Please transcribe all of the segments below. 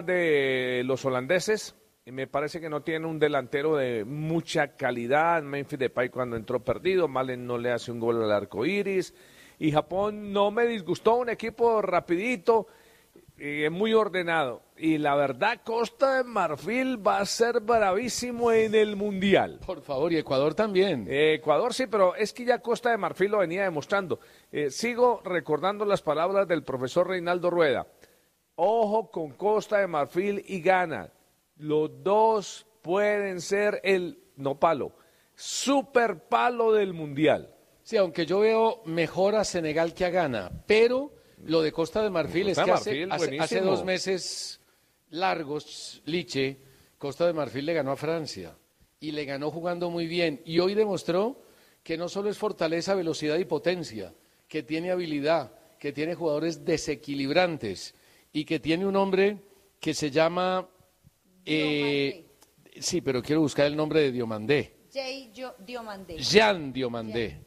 de los holandeses. Me parece que no tiene un delantero de mucha calidad. Memphis Depay cuando entró perdido, Malen no le hace un gol al arco iris. Y Japón no me disgustó, un equipo rapidito, muy ordenado. Y la verdad, Costa de Marfil va a ser bravísimo en el Mundial. Por favor, y Ecuador también. Ecuador sí, pero es que ya Costa de Marfil lo venía demostrando. Sigo recordando las palabras del profesor Reinaldo Rueda. Ojo con Costa de Marfil y Ghana. Los dos pueden ser super palo del Mundial. Sí, aunque yo veo mejor a Senegal que a Ghana, pero lo de Costa de Marfil es que hace 2 meses largos, Liche, Costa de Marfil le ganó a Francia y le ganó jugando muy bien y hoy demostró que no solo es fortaleza, velocidad y potencia, que tiene habilidad, que tiene jugadores desequilibrantes y que tiene un hombre que se llama... sí, pero quiero buscar el nombre de Diomandé. Diomandé. Jean Diomandé.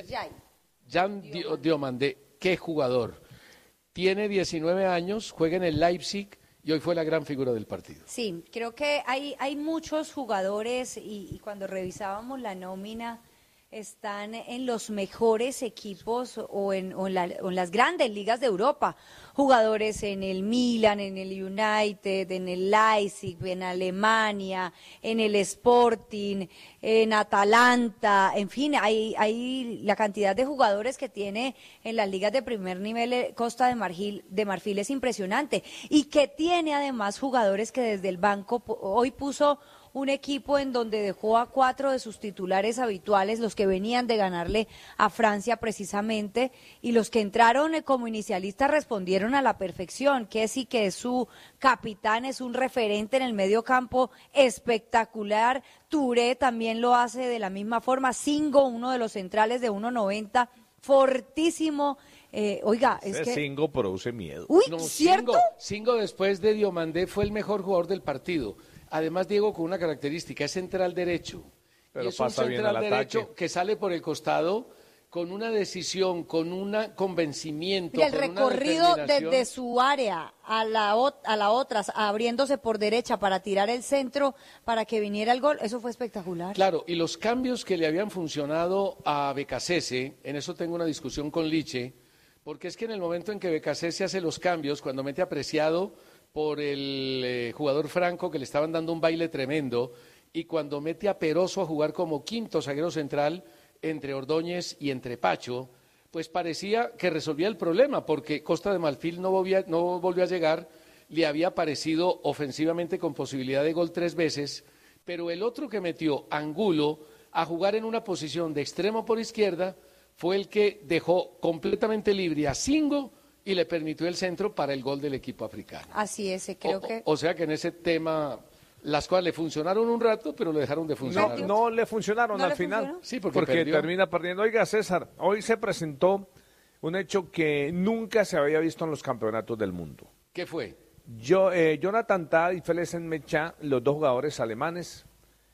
Jean Diomandé, qué jugador. Tiene 19 años, juega en el Leipzig y hoy fue la gran figura del partido. Sí, creo que hay muchos jugadores y cuando revisábamos la nómina están en los mejores equipos o en las grandes ligas de Europa. Jugadores en el Milan, en el United, en el Leipzig, en Alemania, en el Sporting, en Atalanta, en fin, hay la cantidad de jugadores que tiene en las ligas de primer nivel Costa de Marfil es impresionante y que tiene además jugadores que desde el banco hoy puso un equipo en donde dejó a 4 de sus titulares habituales, los que venían de ganarle a Francia precisamente, y los que entraron como inicialistas respondieron a la perfección. Kessie, que es su capitán, es un referente en el medio campo espectacular. Touré también lo hace de la misma forma. Singo, uno de los centrales de 1.90, fortísimo. Oiga, es que... Singo produce miedo. Uy, no, ¿cierto? Singo después de Diomandé fue el mejor jugador del partido. Además, Diego, con una característica, es central derecho. Pero y es un central derecho que sale por el costado con una decisión, con un convencimiento. Y el recorrido desde su área a la otra, abriéndose por derecha para tirar el centro, para que viniera el gol, eso fue espectacular. Claro, y los cambios que le habían funcionado a Becasese, en eso tengo una discusión con Liche, porque es que en el momento en que Becasese hace los cambios, cuando mete a Preciado por el jugador Franco, que le estaban dando un baile tremendo, y cuando mete a Peroso a jugar como quinto zaguero central entre Ordóñez y entre Pacho, pues parecía que resolvía el problema, porque Costa de Marfil no volvió a llegar, le había aparecido ofensivamente con posibilidad de gol 3 veces, pero el otro que metió, Angulo, a jugar en una posición de extremo por izquierda, fue el que dejó completamente libre a Singo, y le permitió el centro para el gol del equipo africano. Así es, creo que... O sea que en ese tema las cosas le funcionaron un rato, pero le dejaron de funcionar. No le funcionaron al final. Sí, porque termina perdiendo. Oiga, César, hoy se presentó un hecho que nunca se había visto en los campeonatos del mundo. ¿Qué fue? Jonathan Tah y Felicen Mecha, los 2 jugadores alemanes,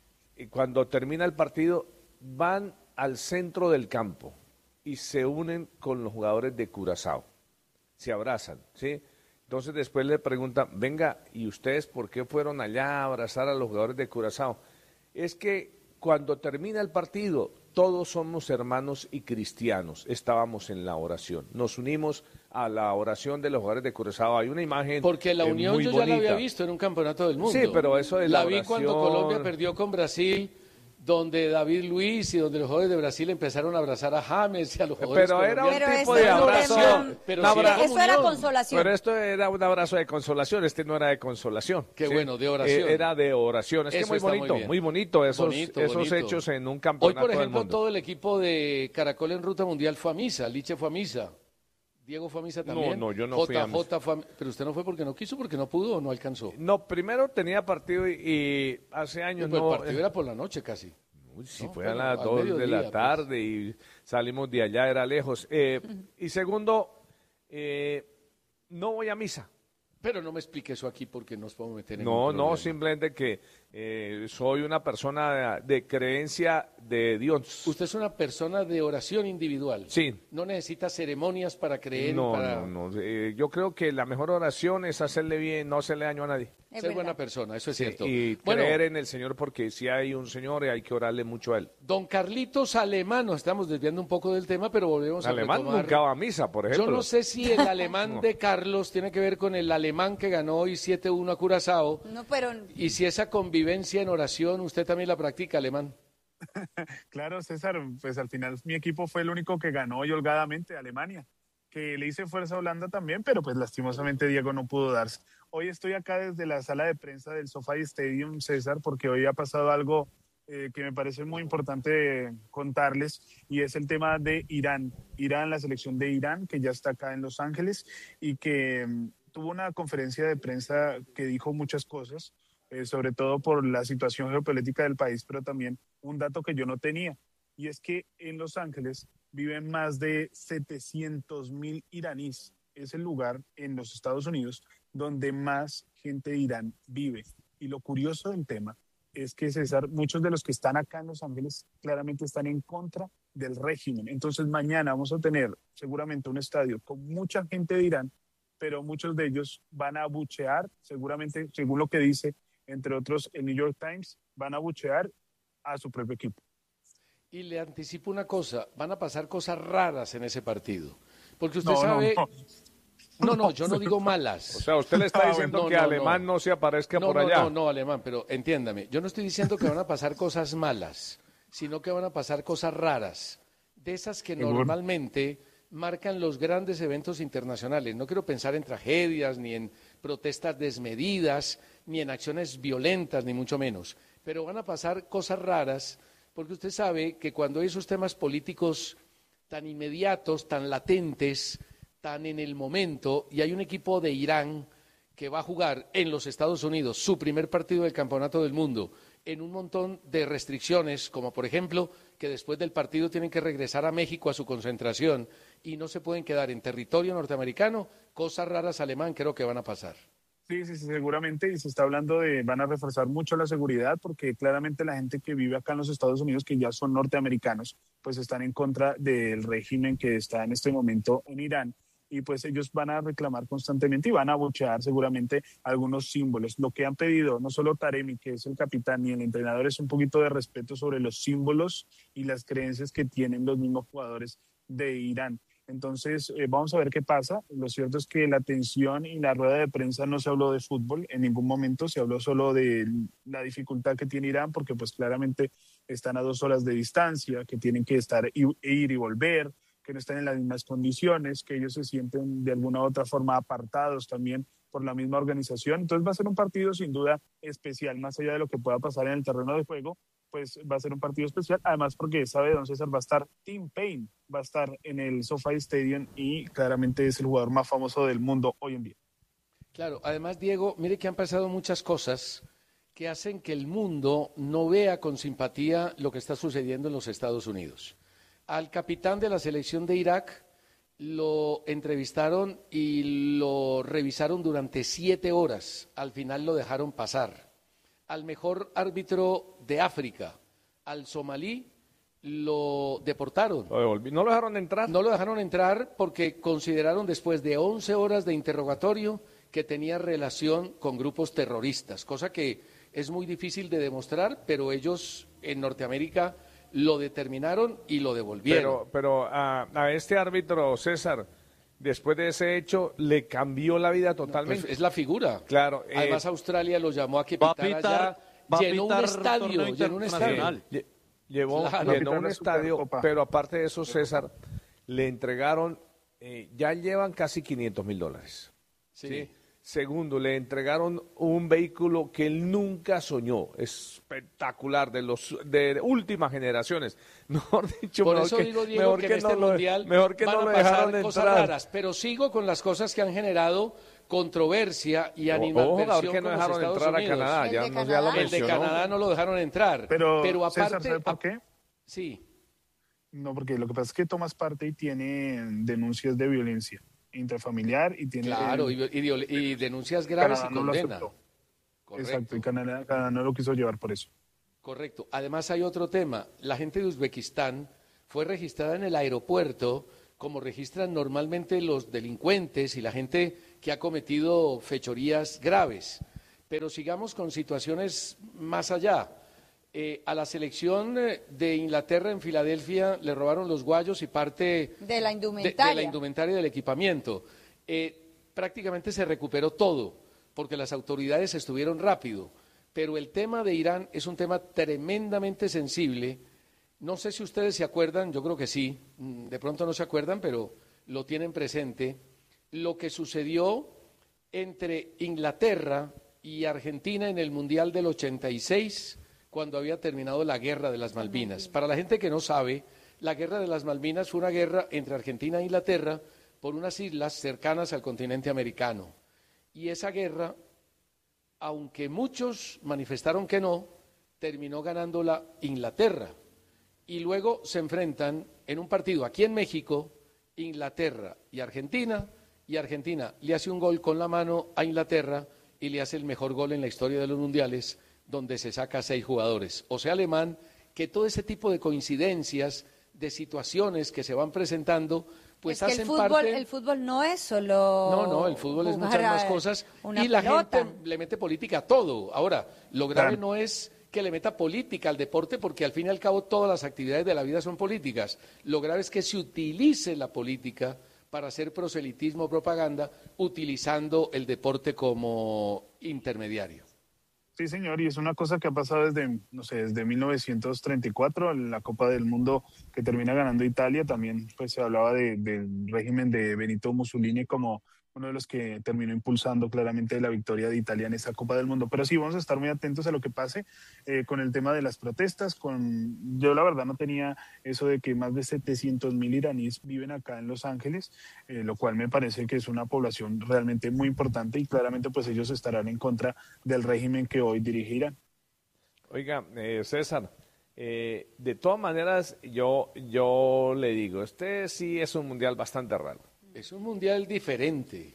y cuando termina el partido, van al centro del campo y se unen con los jugadores de Curazao. Se abrazan, ¿sí? Entonces después le preguntan, venga, ¿y ustedes por qué fueron allá a abrazar a los jugadores de Curazao? Es que cuando termina el partido, todos somos hermanos y cristianos, estábamos en la oración, nos unimos a la oración de los jugadores de Curazao. Hay una imagen porque la unión muy yo bonita. Ya la había visto en un campeonato del mundo. Sí, pero eso de la oración... vi cuando Colombia perdió con Brasil, donde David Luiz y donde los jugadores de Brasil empezaron a abrazar a James y a los jugadores colombianos. Pero era un tipo de abrazo. Eso era consolación. Pero esto era un abrazo de consolación, este no era de consolación. Qué bueno, de oración. Era de oración. Es que muy bonito esos hechos en un campeonato Hoy, por ejemplo, del mundo. todo el equipo de Caracol en Ruta Mundial fue a misa, Liche fue a misa. Diego fue a misa también. No, yo no fui a misa. Fue a... Pero usted no fue porque no quiso, porque no pudo o no alcanzó. No, primero tenía partido y hace años pues no... El partido era por la noche casi. Uy, si fue a las 2 de la tarde pues. Y salimos de allá, era lejos. Y segundo, no voy a misa. Pero no me explique eso aquí porque nos podemos meter en un No, problema. no, simplemente que soy una persona de creencia de Dios. Usted es una persona de oración individual. Sí. No necesita ceremonias para creer. No, para no, no. Yo creo que la mejor oración es hacerle bien, no hacerle daño a nadie. Es ser verdad. buena persona, eso es cierto. Y Bueno, creer en el Señor, porque si hay un Señor hay que orarle mucho a Él. don Carlitos Alemán, nos estamos desviando un poco del tema, pero volvemos a Alemán retomar. nunca va a misa, por ejemplo. Yo no sé si el alemán de Carlos tiene que ver con el alemán que ganó hoy 7-1 a Curazao, No, pero y si esa convivencia en oración usted también la practica, alemán. Claro, César, pues al final mi equipo fue el único que ganó y holgadamente, Alemania, que le hice fuerza a Holanda también, pero pues lastimosamente Diego no pudo darse. Hoy estoy acá desde la sala de prensa del SoFi Stadium, César, porque hoy ha pasado algo que me parece muy importante contarles, y es el tema de Irán. Irán, la selección de Irán, que ya está acá en Los Ángeles y que tuvo una conferencia de prensa que dijo muchas cosas, sobre todo por la situación geopolítica del país, pero también un dato que yo no tenía, y es que en Los Ángeles viven más de 700.000 iraníes. Es el lugar en los Estados Unidos donde más gente de Irán vive. Y lo curioso del tema es que, César, muchos de los que están acá en Los Ángeles claramente están en contra del régimen. Entonces mañana vamos a tener seguramente un estadio con mucha gente de Irán, pero muchos de ellos van a abuchear, seguramente, según lo que dice, entre otros, el New York Times, van a abuchear a su propio equipo. Y le anticipo una cosa, van a pasar cosas raras en ese partido. Porque usted No, sabe... no. No, yo no digo malas. O sea, usted le está diciendo no, que no, Alemán no se aparezca No, por no, allá. no, alemán, pero entiéndame. Yo no estoy diciendo que van a pasar cosas malas, sino que van a pasar cosas raras, de esas que Seguro. normalmente marcan los grandes eventos internacionales. No quiero pensar en tragedias, ni en protestas desmedidas, ni en acciones violentas, ni mucho menos. Pero van a pasar cosas raras, porque usted sabe que cuando hay esos temas políticos tan inmediatos, tan latentes, tan en el momento, y hay un equipo de Irán que va a jugar en los Estados Unidos su primer partido del Campeonato del Mundo, en un montón de restricciones, como por ejemplo que después del partido tienen que regresar a México a su concentración y no se pueden quedar en territorio norteamericano, cosas raras, alemán, creo que van a pasar. Sí, seguramente, y se está hablando de, van a reforzar mucho la seguridad, porque claramente la gente que vive acá en los Estados Unidos, que ya son norteamericanos, pues están en contra del régimen que está en este momento en Irán, y pues ellos van a reclamar constantemente y van a abuchear seguramente algunos símbolos. Lo que han pedido, no solo Taremi, que es el capitán, ni el entrenador, es un poquito de respeto sobre los símbolos y las creencias que tienen los mismos jugadores de Irán. Entonces, vamos a ver qué pasa. Lo cierto es que la tensión y la rueda de prensa no se habló de fútbol en ningún momento, se habló solo de la dificultad que tiene Irán, porque pues claramente están a 2 horas de distancia, que tienen que estar ir y volver, que no están en las mismas condiciones, que ellos se sienten de alguna u otra forma apartados también por la misma organización. Entonces va a ser un partido sin duda especial, más allá de lo que pueda pasar en el terreno de juego, pues va a ser un partido especial, además porque sabe, don César, va a estar Tim Payne, va a estar en el SoFi Stadium y claramente es el jugador más famoso del mundo hoy en día. Claro, además, Diego, mire que han pasado muchas cosas que hacen que el mundo no vea con simpatía lo que está sucediendo en los Estados Unidos. Al capitán de la selección de Irak lo entrevistaron y lo revisaron durante 7 horas. Al final lo dejaron pasar. Al mejor árbitro de África, al somalí, lo deportaron. ¿No lo dejaron entrar? No lo dejaron entrar porque consideraron después de 11 horas de interrogatorio que tenía relación con grupos terroristas, cosa que es muy difícil de demostrar, pero ellos en Norteamérica lo determinaron y lo devolvieron. Pero a este árbitro, César, después de ese hecho, le cambió la vida totalmente. Pues es la figura. Claro. Además, Australia lo llamó a que va a pitara pitar- allá. va a Llenó un pitar estadio, torneo llenó un internacional. estadio. Llenó Claro. un La estadio, Supercopa. pero aparte de eso, César, le entregaron, ya llevan casi $500,000. Sí. Segundo, le entregaron un vehículo que él nunca soñó, espectacular, de últimas generaciones. Mejor dicho, Por mejor eso que, digo, Diego, mejor que que en este no lo, mundial mejor que van no a lo pasar dejaron cosas entrar. raras, pero sigo con las cosas que han generado controversia y Ojo, animadversión que no con los dejaron Estados entrar a Unidos. Canadá, El ya, de no, ya lo Canadá. El de mencionó. Canadá no lo dejaron entrar. Pero aparte, César, ¿sabe por qué? Sí. No, porque lo que pasa es que Thomas Partey tiene denuncias de violencia intrafamiliar y tiene... Claro, y denuncias graves Canadá y no lo condena. aceptó. Correcto. Exacto, y Canadá no lo quiso llevar por eso. Correcto. Además hay otro tema. La gente de Uzbekistán fue registrada en el aeropuerto como registran normalmente los delincuentes y la gente que ha cometido fechorías graves. Pero sigamos con situaciones más allá. A la selección de Inglaterra en Filadelfia le robaron los guayos y parte de la indumentaria, de la indumentaria del equipamiento. Prácticamente se recuperó todo, porque las autoridades estuvieron rápido. Pero el tema de Irán es un tema tremendamente sensible. No sé si ustedes se acuerdan, yo creo que sí, de pronto no se acuerdan, pero lo tienen presente, lo que sucedió entre Inglaterra y Argentina en el Mundial del 86, cuando había terminado la Guerra de las Malvinas. Para la gente que no sabe, la Guerra de las Malvinas fue una guerra entre Argentina e Inglaterra por unas islas cercanas al continente americano. Y esa guerra, aunque muchos manifestaron que no, terminó ganándola Inglaterra. Y luego se enfrentan en un partido aquí en México, Inglaterra y Argentina le hace un gol con la mano a Inglaterra y le hace el mejor gol en la historia de los mundiales, donde se saca 6 jugadores. O sea, Alemán, que todo ese tipo de coincidencias, de situaciones que se van presentando, pues es que hacen parte... el fútbol no es solo... No, el fútbol es muchas más cosas y la gente le mete política a todo. Ahora, lo grave no es que le meta política al deporte, porque al fin y al cabo todas las actividades de la vida son políticas. Lo grave es que se utilice la política para hacer proselitismo o propaganda, utilizando el deporte como intermediario. Sí, señor, y es una cosa que ha pasado desde, no sé, desde 1934, en la Copa del Mundo que termina ganando Italia. También pues se hablaba del régimen de Benito Mussolini como uno de los que terminó impulsando claramente la victoria de Italia en esa Copa del Mundo. Pero sí, vamos a estar muy atentos a lo que pase con el tema de las protestas. Yo la verdad no tenía eso de que más de 700.000 iraníes viven acá en Los Ángeles, lo cual me parece que es una población realmente muy importante y claramente pues ellos estarán en contra del régimen que hoy dirige Irán. Oiga, César, de todas maneras yo le digo, este sí es un mundial bastante raro. Es un mundial diferente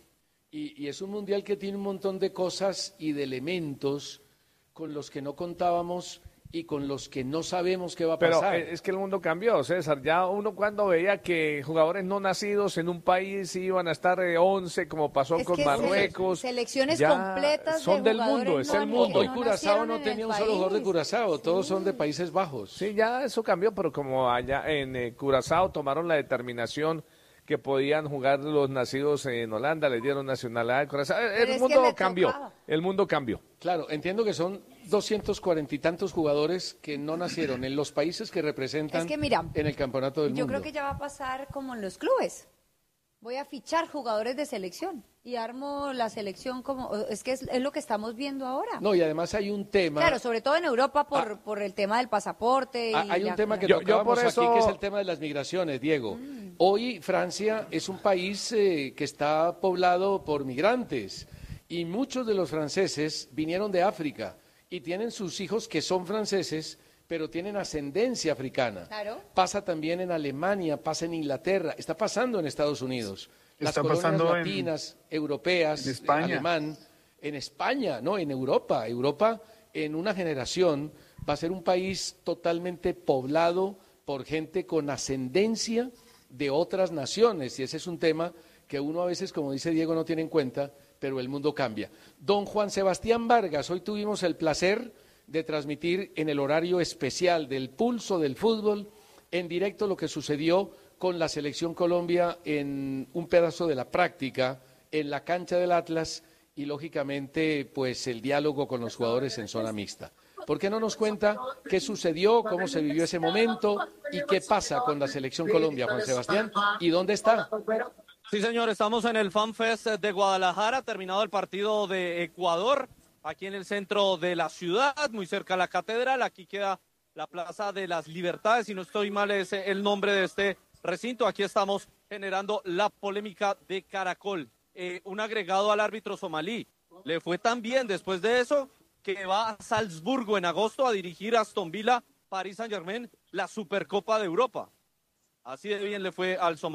y es un mundial que tiene un montón de cosas y de elementos con los que no contábamos y con los que no sabemos qué va a pasar. Pero es que el mundo cambió, César. Ya uno cuando veía que jugadores no nacidos en un país iban a estar 11, como pasó con Marruecos. Selecciones completas son de del mundo, es el mundo. Hoy Curazao no tenía un solo jugador de Curazao, todos son de Países Bajos. Sí, ya eso cambió, pero como allá en Curazao tomaron la determinación que podían jugar los nacidos en Holanda, les dieron nacionalidad de Curazao. El mundo cambió, el mundo cambió. Claro, entiendo que son 240 y tantos jugadores que no nacieron en los países que representan en el campeonato del mundo. Yo creo que ya va a pasar como en los clubes. Voy a fichar jugadores de selección y armo la selección como... Es que es lo que estamos viendo ahora. No, y además hay un tema... Claro, sobre todo en Europa por el tema del pasaporte. Hay un tema que tocábamos aquí, que es el tema de las migraciones, Diego. Hoy Francia es un país que está poblado por migrantes y muchos de los franceses vinieron de África y tienen sus hijos que son franceses, pero tienen ascendencia africana. Claro. Pasa también en Alemania, pasa en Inglaterra, está pasando en Estados Unidos. Las está colonias latinas, europeas, en España. alemán, en España, no, en Europa. Europa en una generación va a ser un país totalmente poblado por gente con ascendencia de otras naciones, y ese es un tema que uno a veces, como dice Diego, no tiene en cuenta, pero el mundo cambia. Don Juan Sebastián Vargas, hoy tuvimos el placer de transmitir en el horario especial del Pulso del Fútbol en directo lo que sucedió con la Selección Colombia en un pedazo de la práctica en la cancha del Atlas y lógicamente pues el diálogo con los jugadores en zona mixta. ¿Por qué no nos cuenta qué sucedió, cómo se vivió ese momento y qué pasa con la Selección Colombia, Juan Sebastián, y dónde está? Sí, señor, estamos en el FanFest de Guadalajara, terminado el partido de Ecuador, aquí en el centro de la ciudad, muy cerca de la catedral. Aquí queda la Plaza de las Libertades, si no estoy mal es el nombre de este recinto. Aquí estamos generando la polémica de Caracol. Un agregado al árbitro somalí. Le fue tan bien después de eso que va a Salzburgo en agosto a dirigir a Aston Villa, Paris Saint-Germain, la Supercopa de Europa. Así de bien le fue al somalí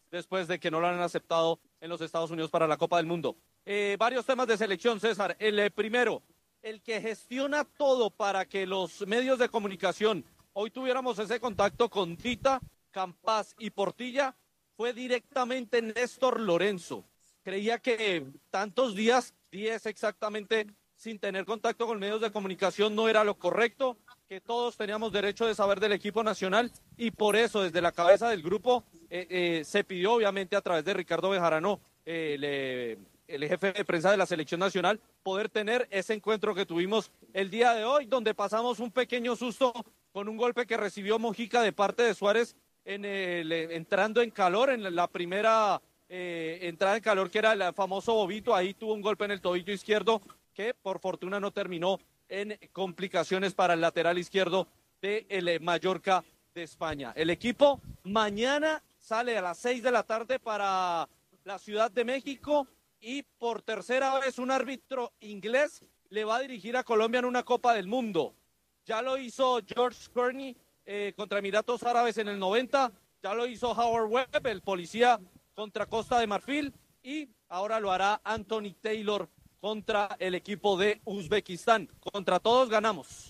después de que no lo han aceptado en los Estados Unidos para la Copa del Mundo. Varios temas de selección, César. El primero, el que gestiona todo para que los medios de comunicación hoy tuviéramos ese contacto con Tita, Campas y Portilla, fue directamente Néstor Lorenzo. Creía que tantos días, 10 exactamente, sin tener contacto con medios de comunicación no era lo correcto, que todos teníamos derecho de saber del equipo nacional y por eso desde la cabeza del grupo se pidió obviamente a través de Ricardo Bejarano, el jefe de prensa de la selección nacional, poder tener ese encuentro que tuvimos el día de hoy, donde pasamos un pequeño susto con un golpe que recibió Mojica de parte de Suárez entrando en calor en la primera entrada en calor, que era el famoso bobito. Ahí tuvo un golpe en el tobillo izquierdo que por fortuna no terminó en complicaciones para el lateral izquierdo del Mallorca de España. El equipo mañana sale a las 6 de la tarde para la Ciudad de México y por tercera vez un árbitro inglés le va a dirigir a Colombia en una Copa del Mundo. Ya lo hizo George Kearney contra Emiratos Árabes en el 90, ya lo hizo Howard Webb, el policía, contra Costa de Marfil, y ahora lo hará Anthony Taylor contra el equipo de Uzbekistán. Contra todos ganamos.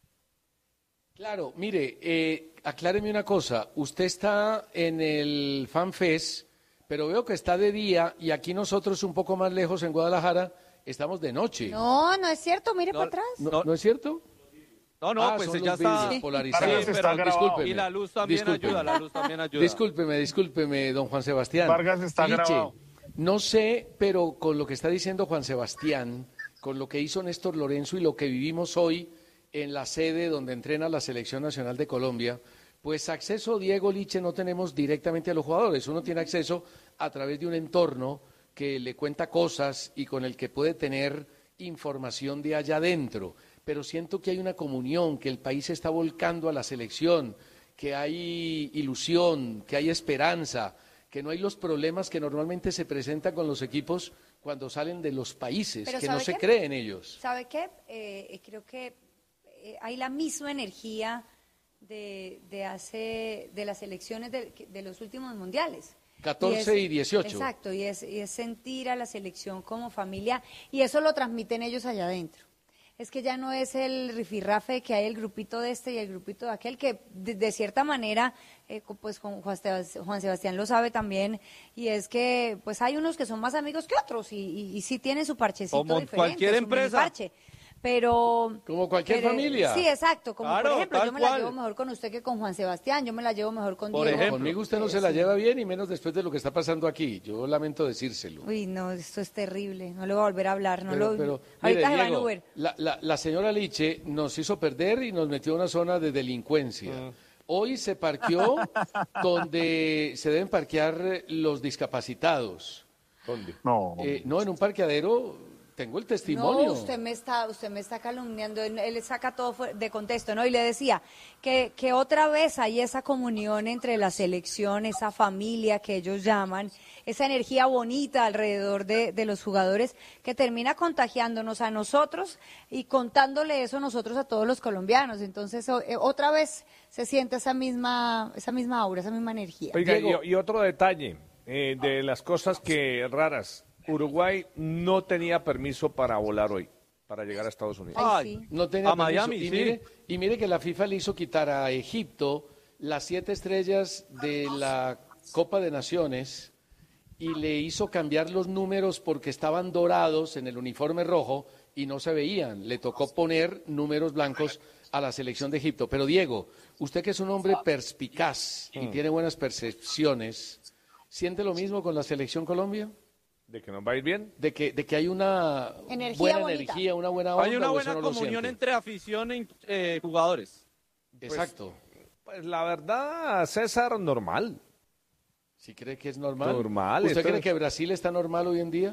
Claro, mire, acláreme una cosa. Usted está en el FanFest, pero veo que está de día y aquí nosotros un poco más lejos en Guadalajara estamos de noche. No, no es cierto, mire para atrás. ¿No es cierto? No, pues ya está polarizado. Sí, pero discúlpeme. Y la luz también ayuda, Discúlpeme, don Juan Sebastián. Vargas está grabado. No sé, pero con lo que está diciendo Juan Sebastián, con lo que hizo Néstor Lorenzo y lo que vivimos hoy en la sede donde entrena la Selección Nacional de Colombia, pues acceso, Diego, Liche, no tenemos directamente a los jugadores. Uno tiene acceso a través de un entorno que le cuenta cosas y con el que puede tener información de allá adentro. Pero siento que hay una comunión, que el país se está volcando a la selección, que hay ilusión, que hay esperanza, que no hay los problemas que normalmente se presentan con los equipos cuando salen de los países, Pero que no ¿sabe se qué? cree en ellos. ¿Sabe qué? Creo que hay la misma energía de las elecciones de los últimos mundiales. 14 y 18. Exacto, y es sentir a la selección como familia, y eso lo transmiten ellos allá adentro. Es que ya no es el rifirrafe que hay el grupito de este y el grupito de aquel, que de cierta manera, pues con Juan Sebastián lo sabe también, y es que pues hay unos que son más amigos que otros y sí tienen su parchecito como diferente, cualquier su empresa. miniparche. Pero como cualquier familia. Sí, exacto, como Claro, por ejemplo, tal yo me la cual. llevo mejor con usted que con Juan Sebastián, yo me la llevo mejor con Por Diego. ejemplo. Conmigo usted no se la Sí. lleva bien y menos después de lo que está pasando aquí. Yo lamento decírselo. Uy, no, esto es terrible, no le voy a volver a hablar, Pero, ahorita mire, se va en Diego, Uber. la señora Liche nos hizo perder y nos metió a una zona de delincuencia. Hoy se parqueó donde se deben parquear los discapacitados. ¿Dónde? No. No, en un parqueadero, tengo el testimonio. No, usted me está calumniando, él saca todo de contexto, ¿no? Y le decía que otra vez hay esa comunión entre la selección, esa familia que ellos llaman, esa energía bonita alrededor de los jugadores que termina contagiándonos a nosotros y contándole eso nosotros a todos los colombianos. Entonces, otra vez se siente esa misma aura, esa misma energía. Oiga, Diego. y otro detalle de las cosas que raras. Uruguay no tenía permiso para volar hoy, para llegar a Estados Unidos. Ay, sí. No tenía A permiso. Miami, y sí. mire que la FIFA le hizo quitar a Egipto las 7 estrellas de la Copa de Naciones y le hizo cambiar los números porque estaban dorados en el uniforme rojo y no se veían. Le tocó poner números blancos a la selección de Egipto. Pero Diego, usted que es un hombre perspicaz y tiene buenas percepciones, ¿siente lo mismo con la selección Colombia? ¿De que nos va a ir bien? De que hay una Energía buena bonita. energía, una buena onda. Hay una ¿o buena eso no lo comunión siente? entre afición e jugadores. Exacto. Pues la verdad, César, normal. ¿Sí cree que es normal? Normal, ¿Usted esto cree es- que Brasil está normal hoy en día?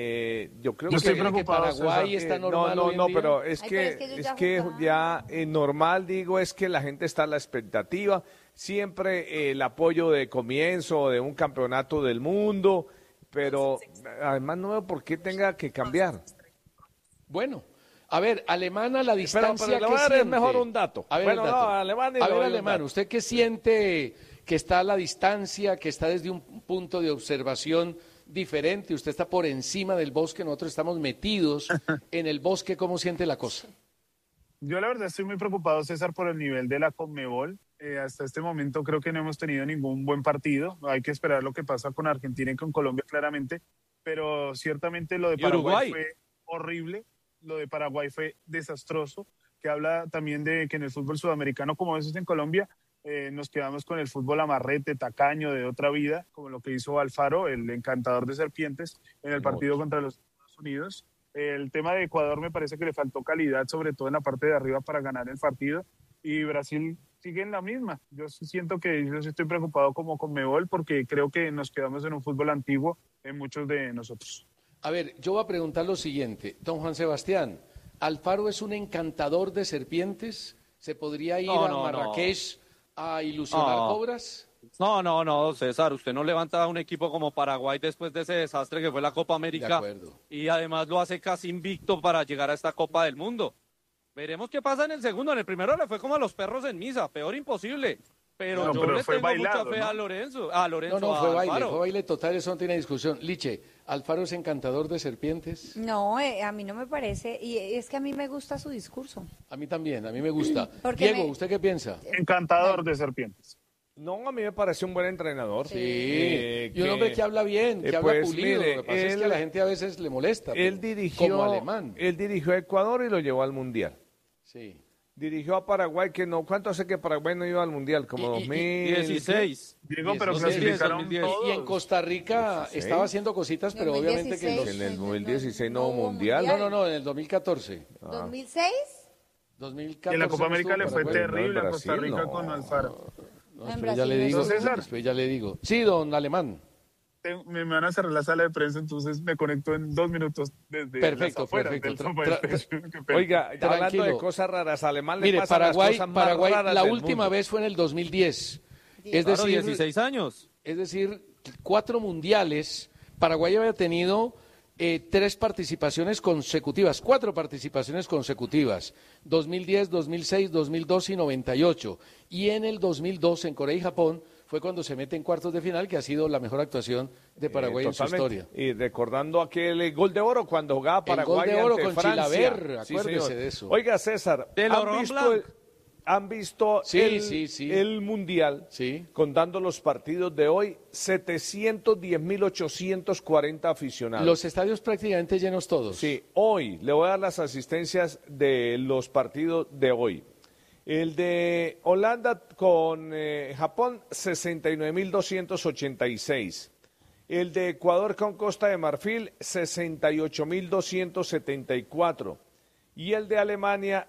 Yo creo Yo estoy que... ¿Cree que preocupado, Paraguay César. está normal no, hoy en no, día? pero es Ay, que, pero es que ellos ya jugaban. ya normal, digo, es que la gente está a la expectativa. Siempre el apoyo de comienzo de un campeonato del mundo, pero además no veo por qué tenga que cambiar. Bueno, a ver, Alemana, la distancia pero le que voy a dar siente. mejor un dato. A ver, Bueno, el dato. no, Alemán y a le ver, doy un Alemán, dato. ¿usted qué siente que está a la distancia, que está desde un punto de observación diferente, usted está por encima del bosque, nosotros estamos metidos en el bosque, ¿cómo siente la cosa? Yo la verdad estoy muy preocupado, César, por el nivel de la Conmebol. Hasta este momento creo que no hemos tenido ningún buen partido. Hay que esperar lo que pasa con Argentina y con Colombia claramente, pero ciertamente lo de Paraguay fue horrible, lo de Paraguay fue desastroso, que habla también de que en el fútbol sudamericano, como a veces en Colombia, nos quedamos con el fútbol amarrete, tacaño, de otra vida, como lo que hizo Alfaro, el encantador de serpientes, en el partido contra los Estados Unidos. El tema de Ecuador me parece que le faltó calidad, sobre todo en la parte de arriba, para ganar el partido. Y Brasil sigue en la misma. Yo siento que yo estoy preocupado como Conmebol porque creo que nos quedamos en un fútbol antiguo en muchos de nosotros. A ver, yo voy a preguntar lo siguiente. Don Juan Sebastián, ¿Alfaro es un encantador de serpientes? ¿Se podría ir a Marrakech a ilusionar cobras? No, César, usted no levanta a un equipo como Paraguay después de ese desastre que fue la Copa América. De acuerdo. Y además lo hace casi invicto para llegar a esta Copa del Mundo. Veremos qué pasa en el segundo. En el primero le fue como a los perros en misa, peor imposible. Pero yo le tengo mucha fe a Lorenzo. No, fue baile total, eso no tiene discusión. Liche, ¿Alfaro es encantador de serpientes? No, a mí no me parece, y es que a mí me gusta su discurso. A mí también, a mí me gusta. Porque Diego, ¿usted qué piensa? Encantador de serpientes. No, a mí me parece un buen entrenador. Sí, y un hombre que habla bien, que habla pulido. Mire, Lo que pasa es que a la gente a veces le molesta. Como alemán. Él dirigió a Ecuador y lo llevó al Mundial. Sí. Dirigió a Paraguay, que no, ¿cuánto hace que Paraguay no iba al Mundial? Como 2016. Diego, pero clasificaron todos. Y en Costa Rica estaba haciendo cositas, pero obviamente que en el 2016 no hubo Mundial. No, en el 2014. ¿2006? 2014. Y en la Copa América le fue Paraguay. terrible a Costa Rica con Alfaro. Después ya le digo. Sí, don Alemán. Me van a cerrar la sala de prensa, entonces me conecto en 2 minutos desde perfecto. Oiga, hablando de cosas raras, Alemán le pasa Paraguay, las cosas más raras la del última mundo. vez fue en el 2010. Es Claro, decir, 16 años. Es decir, 4 mundiales. Paraguay había tenido 4 participaciones consecutivas. 2010, 2006, 2012 y 98. Y en el 2002, en Corea y Japón, fue cuando se mete en cuartos de final, que ha sido la mejor actuación de Paraguay en su historia. Y recordando aquel gol de oro cuando jugaba Paraguay el gol de oro ante con Francia. Chilaver, acuérdese de eso. Oiga, César, ¿han visto el Mundial? Sí. Contando los partidos de hoy, 710.840 aficionados. Los estadios prácticamente llenos todos. Sí, hoy le voy a dar las asistencias de los partidos de hoy. El de Holanda con Japón, 69.286. El de Ecuador con Costa de Marfil, 68.274. Y el de Alemania,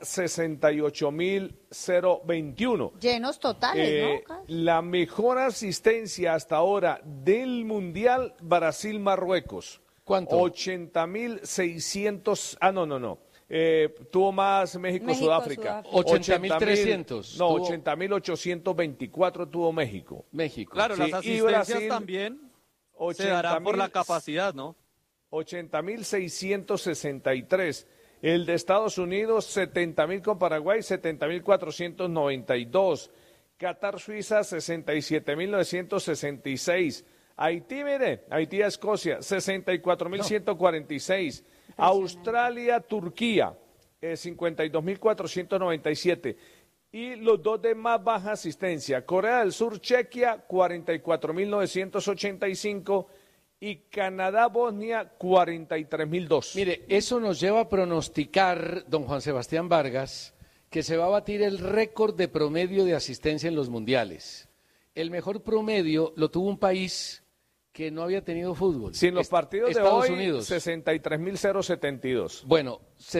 68.021. Llenos totales, ¿no? La mejor asistencia hasta ahora del Mundial, Brasil-Marruecos. ¿Cuánto? 80.600. No. Tuvo más México-Sudáfrica. 80.300. No, 80.824 tuvo México. Claro, las asistencias también se darán por la capacidad, ¿no? 80.663. El de Estados Unidos, 70.000 con Paraguay, 70.492. Qatar-Suiza, 67.966. Haití, mire, Haití-Escocia, 64.146. Australia-Turquía, 52.497. Y los dos de más baja asistencia, Corea del Sur, Chequia, 44.985. Y Canadá-Bosnia, 43.002. Mire, eso nos lleva a pronosticar, don Juan Sebastián Vargas, que se va a batir el récord de promedio de asistencia en los mundiales. El mejor promedio lo tuvo un país que no había tenido fútbol. Sin los partidos Estados de hoy, Unidos. 63.072. Bueno,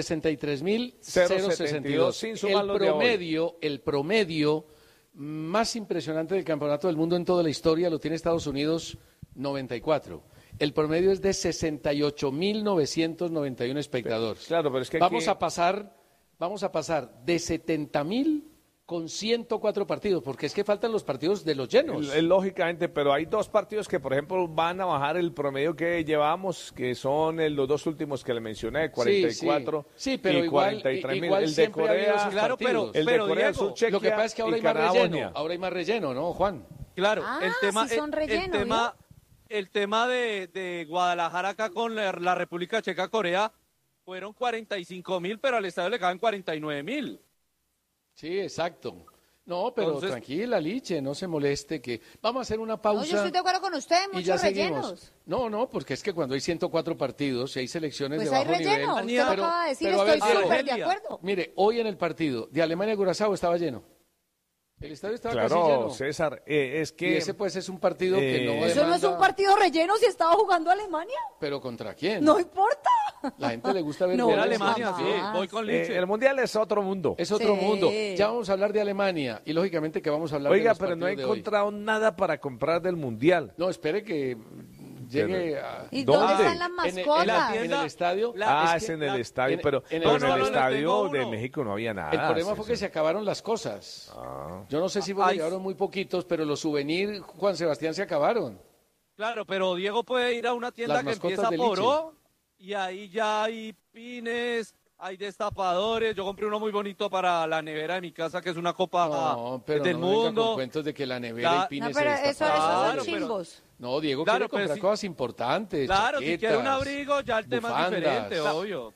63.062. Sin sumar los de hoy. El promedio más impresionante del campeonato del mundo en toda la historia lo tiene Estados Unidos, 94. El promedio es de 68.991 espectadores. Claro, pero es que vamos a pasar de 70.000 con 104 partidos, porque es que faltan los partidos de los llenos. Lógicamente, pero hay 2 partidos que, por ejemplo, van a bajar el promedio que llevamos, que son los 2 últimos que le mencioné, 44 sí, pero y 43.000. igual El de Corea, claro, pero el de Corea del Sur, Chequia, lo que pasa es que ahora hay más Canadá, relleno, Bosnia. ahora hay más relleno, ¿no, Juan? Claro, el tema, sí son relleno, el tema de Guadalajara acá con la República Checa Corea fueron 45.000, pero al estadio le caben 49.000. Sí, exacto. No, pero Entonces, tranquila, Liche, no se moleste, que vamos a hacer una pausa. No, yo estoy de acuerdo con usted, y ya muchos rellenos. seguimos. No, porque es que cuando hay 104 partidos y hay selecciones Pues de hay bajo relleno, nivel. usted lo acaba de decir, a ver, estoy súper de Argelia. acuerdo. Mire, hoy en el partido de Alemania-Curazao estaba lleno. El estadio estaba casi Claro, lleno. César, es Y que... ese pues es un partido que no Eso no es un demanda- partido relleno si estaba jugando Alemania. ¿Pero contra quién? No importa. La gente le gusta ver No, goles. Era Alemania, jamás. sí, voy con Liche. el Mundial es otro mundo. Es otro Sí. mundo. Ya vamos a hablar de Alemania y lógicamente que vamos a hablar de Oiga, los pero no he partidos de hoy. encontrado nada para comprar del Mundial. No, espere que llegue a... ¿Y ¿Dónde? dónde están las En el- mascotas? en el estadio. Es en el estadio, en- pero en el pero estadio. en el No, estadio tengo de uno. México no había nada. El problema fue que César. se acabaron las cosas. Yo no sé si Ay. llegaron muy poquitos, pero los souvenirs, Juan Sebastián, se acabaron. Claro, pero Diego puede ir a una tienda Las que mascotas empieza de por Liche. O y ahí ya hay pines, hay destapadores. Yo compré uno muy bonito para la nevera de mi casa, que es una copa No, pero del no venga con mundo. cuentos de que la nevera y pines No, pero se eso destaparon. son pero- chimbos. No, Diego Claro, quiere pero comprar sí. cosas importantes. Claro, si quiere un chaquetas, abrigo, ya el tema bufandas. es diferente, obvio.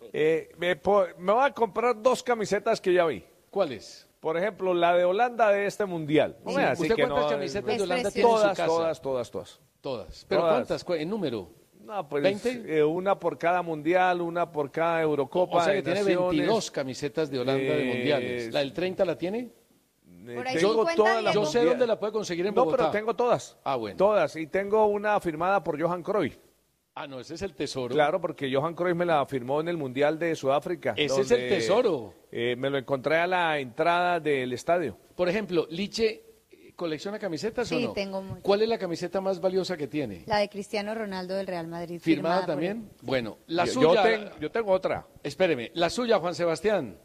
Me voy a comprar 2 camisetas que ya vi. ¿Cuáles? Por ejemplo, la de Holanda de este Mundial. No Sí. me va a decir ¿Usted que cuántas no, camisetas Es de Holanda precioso. tiene en su Todas, casa? todas. Todas. ¿Pero Todas. cuántas? ¿En número? No, pues 20. una por cada Mundial, una por cada Eurocopa O sea que de tiene Naciones. 22 camisetas de Holanda de mundiales. ¿La del 30 la tiene? Por ahí Tengo 50, todas las Diego. Yo sé mundiales. dónde la puede conseguir en No, Bogotá. pero tengo todas. Ah, bueno. Todas. Y tengo una firmada por Johan Cruyff. Ah, no, ese es el tesoro. Claro, porque Johan Cruyff me la firmó en el Mundial de Sudáfrica. Ese es el tesoro. Me lo encontré a la entrada del estadio. Por ejemplo, Liche, ¿colecciona camisetas o Sí, no? tengo muchas. ¿Cuál es la camiseta más valiosa que tiene? La de Cristiano Ronaldo del Real Madrid. ¿Firmada por también? él. Bueno, la Yo suya... yo tengo otra. Espéreme, la suya, Juan Sebastián.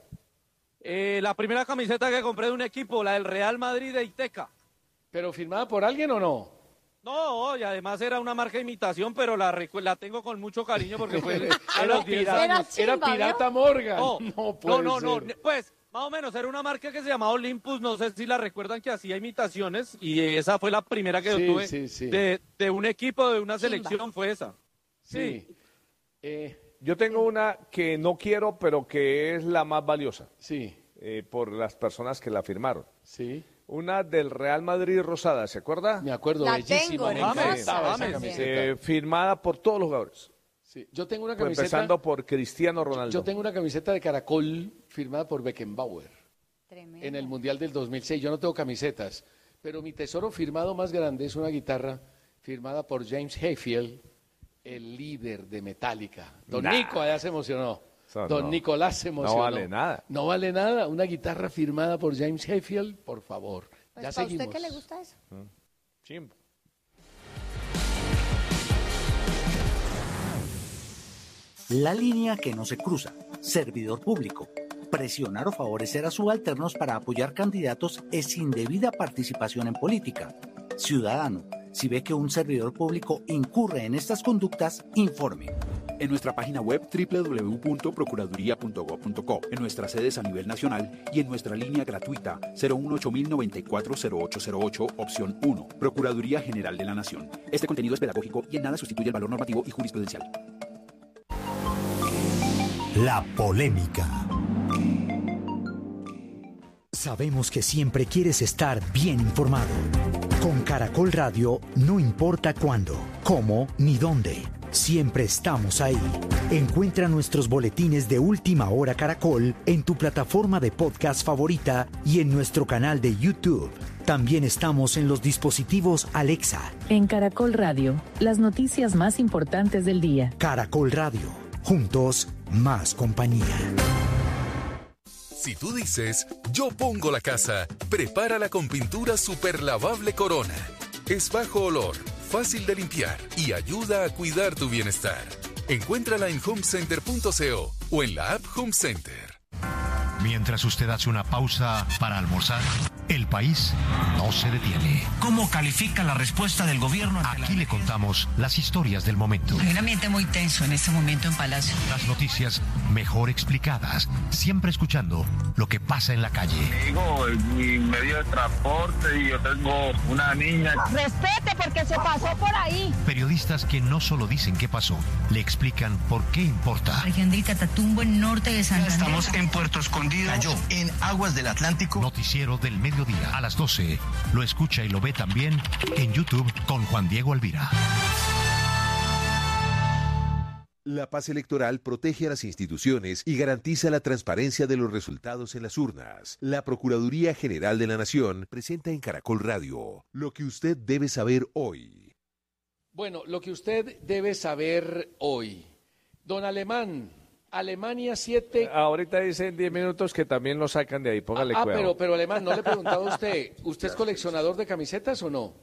La primera camiseta que compré de un equipo, la del Real Madrid de Iteca. ¿Pero firmada por alguien o no? No, y además era una marca de imitación, pero la tengo con mucho cariño porque fue a Era los 10 pirata, años. era chimba, pirata Morgan. No, No puede no, ser. pues más o menos era una marca que se llamaba Olympus, no sé si la recuerdan, que hacía imitaciones y esa fue la primera que Sí, yo tuve sí, sí. de un equipo, de una Chimba. selección, fue esa. Sí. Yo tengo una que no quiero, pero que es la más valiosa Sí, por las personas que la firmaron. sí. Una del Real Madrid rosada, ¿se acuerda? Me acuerdo, La bellísima. tengo, Me hermosa, encantaba esa James. camiseta. Firmada por todos los jugadores. Sí. Yo tengo una Fue camiseta... empezando por Cristiano Ronaldo. Yo tengo una camiseta de caracol firmada por Beckenbauer Tremendo. en el Mundial del 2006. Yo no tengo camisetas, pero mi tesoro firmado más grande es una guitarra firmada por James Hetfield, el líder de Metallica. Don Nah. Nico allá se emocionó. Eso Don no. Nicolás se emocionó. No vale nada. No vale nada. Una guitarra firmada por James Hetfield, por favor. Pues, Ya ¿para seguimos. usted qué le gusta eso? Chimbo. La línea que no se cruza. Servidor público. Presionar o favorecer a subalternos para apoyar candidatos es indebida participación en política. Ciudadano, si ve que un servidor público incurre en estas conductas, informe. En nuestra página web www.procuraduría.gov.co, en nuestras sedes a nivel nacional y en nuestra línea gratuita 018-094-0808, opción 1, Procuraduría General de la Nación. Este contenido es pedagógico y en nada sustituye el valor normativo y jurisprudencial. La polémica. Sabemos que siempre quieres estar bien informado. Con Caracol Radio, no importa cuándo, cómo ni dónde. Siempre estamos ahí. Encuentra nuestros boletines de Última Hora Caracol en tu plataforma de podcast favorita y en nuestro canal de YouTube. También estamos en los dispositivos Alexa. En Caracol Radio, las noticias más importantes del día. Caracol Radio. Juntos, más compañía. Si tú dices, yo pongo la casa, prepárala con pintura super lavable Corona. Es bajo olor, fácil de limpiar y ayuda a cuidar tu bienestar. Encuéntrala en homecenter.co o en la app Home Center. Mientras usted hace una pausa para almorzar, El país no se detiene. ¿Cómo califica la respuesta del gobierno? Aquí le contamos las historias del momento. Hay un ambiente muy tenso en este momento en Palacio. Las noticias mejor explicadas, siempre escuchando lo que pasa en la calle. Digo, mi medio de transporte y yo tengo una niña. Respete porque se pasó por ahí. Periodistas que no solo dicen qué pasó, le explican por qué importa. Región del Catatumbo, en norte de Santander. Estamos en Puerto Escondido. Cayó en aguas del Atlántico. Noticiero del mediodía a las 12. Lo escucha y lo ve también en YouTube con Juan Diego Alvira. La paz electoral protege a las instituciones y garantiza la transparencia de los resultados en las urnas. La Procuraduría General de la Nación presenta en Caracol Radio lo que usted debe saber hoy. Bueno, lo que usted debe saber hoy. Don Alemán, Alemania 7... Ahorita dicen 10 minutos que también lo sacan de ahí, póngale cuidado. Pero Alemán, no le he preguntado a usted, ¿usted es coleccionador de camisetas o no?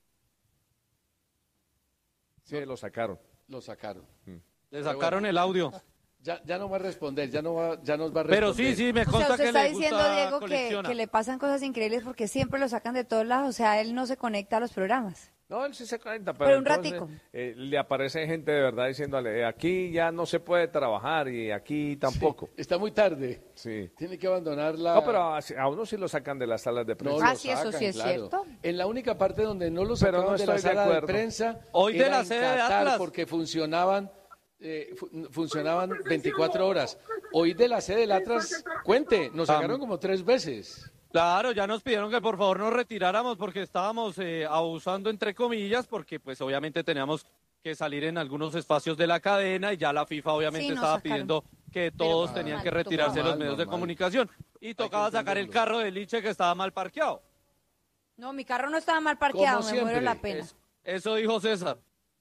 Sí, lo sacaron. Lo sacaron. Le sacaron el audio. Ya no va a responder, ya nos va a responder. Pero sí, me consta usted que está le diciendo, gusta Diego, colecciona. que le pasan cosas increíbles porque siempre lo sacan de todos lados, o sea, él no se conecta a los programas. No, él sí se cuenta, Pero un entonces, ratico. Le aparece gente de verdad diciéndole, aquí ya no se puede trabajar y aquí tampoco. Sí, está muy tarde. Sí. Tiene que abandonar la... No, pero a uno sí lo sacan de las salas de prensa. Sí, eso sí es cierto. En la única parte donde no lo Pero sacaron no de la estoy de sala de acuerdo. prensa Hoy de era la en sede de Qatar, Atlas. porque funcionaban 24 horas. Hoy de la sede del Atlas, cuente, nos sacaron como 3 veces. Claro, ya nos pidieron que por favor nos retiráramos porque estábamos abusando entre comillas, porque pues obviamente teníamos que salir en algunos espacios de la cadena y ya la FIFA obviamente Sí, nos estaba sacaron. pidiendo que todos tenían que retirarse de los medios de comunicación y tocaba sacar el carro de Liche que estaba mal parqueado. No, mi carro no estaba mal parqueado, Como me muero siempre. la pena. Eso dijo César.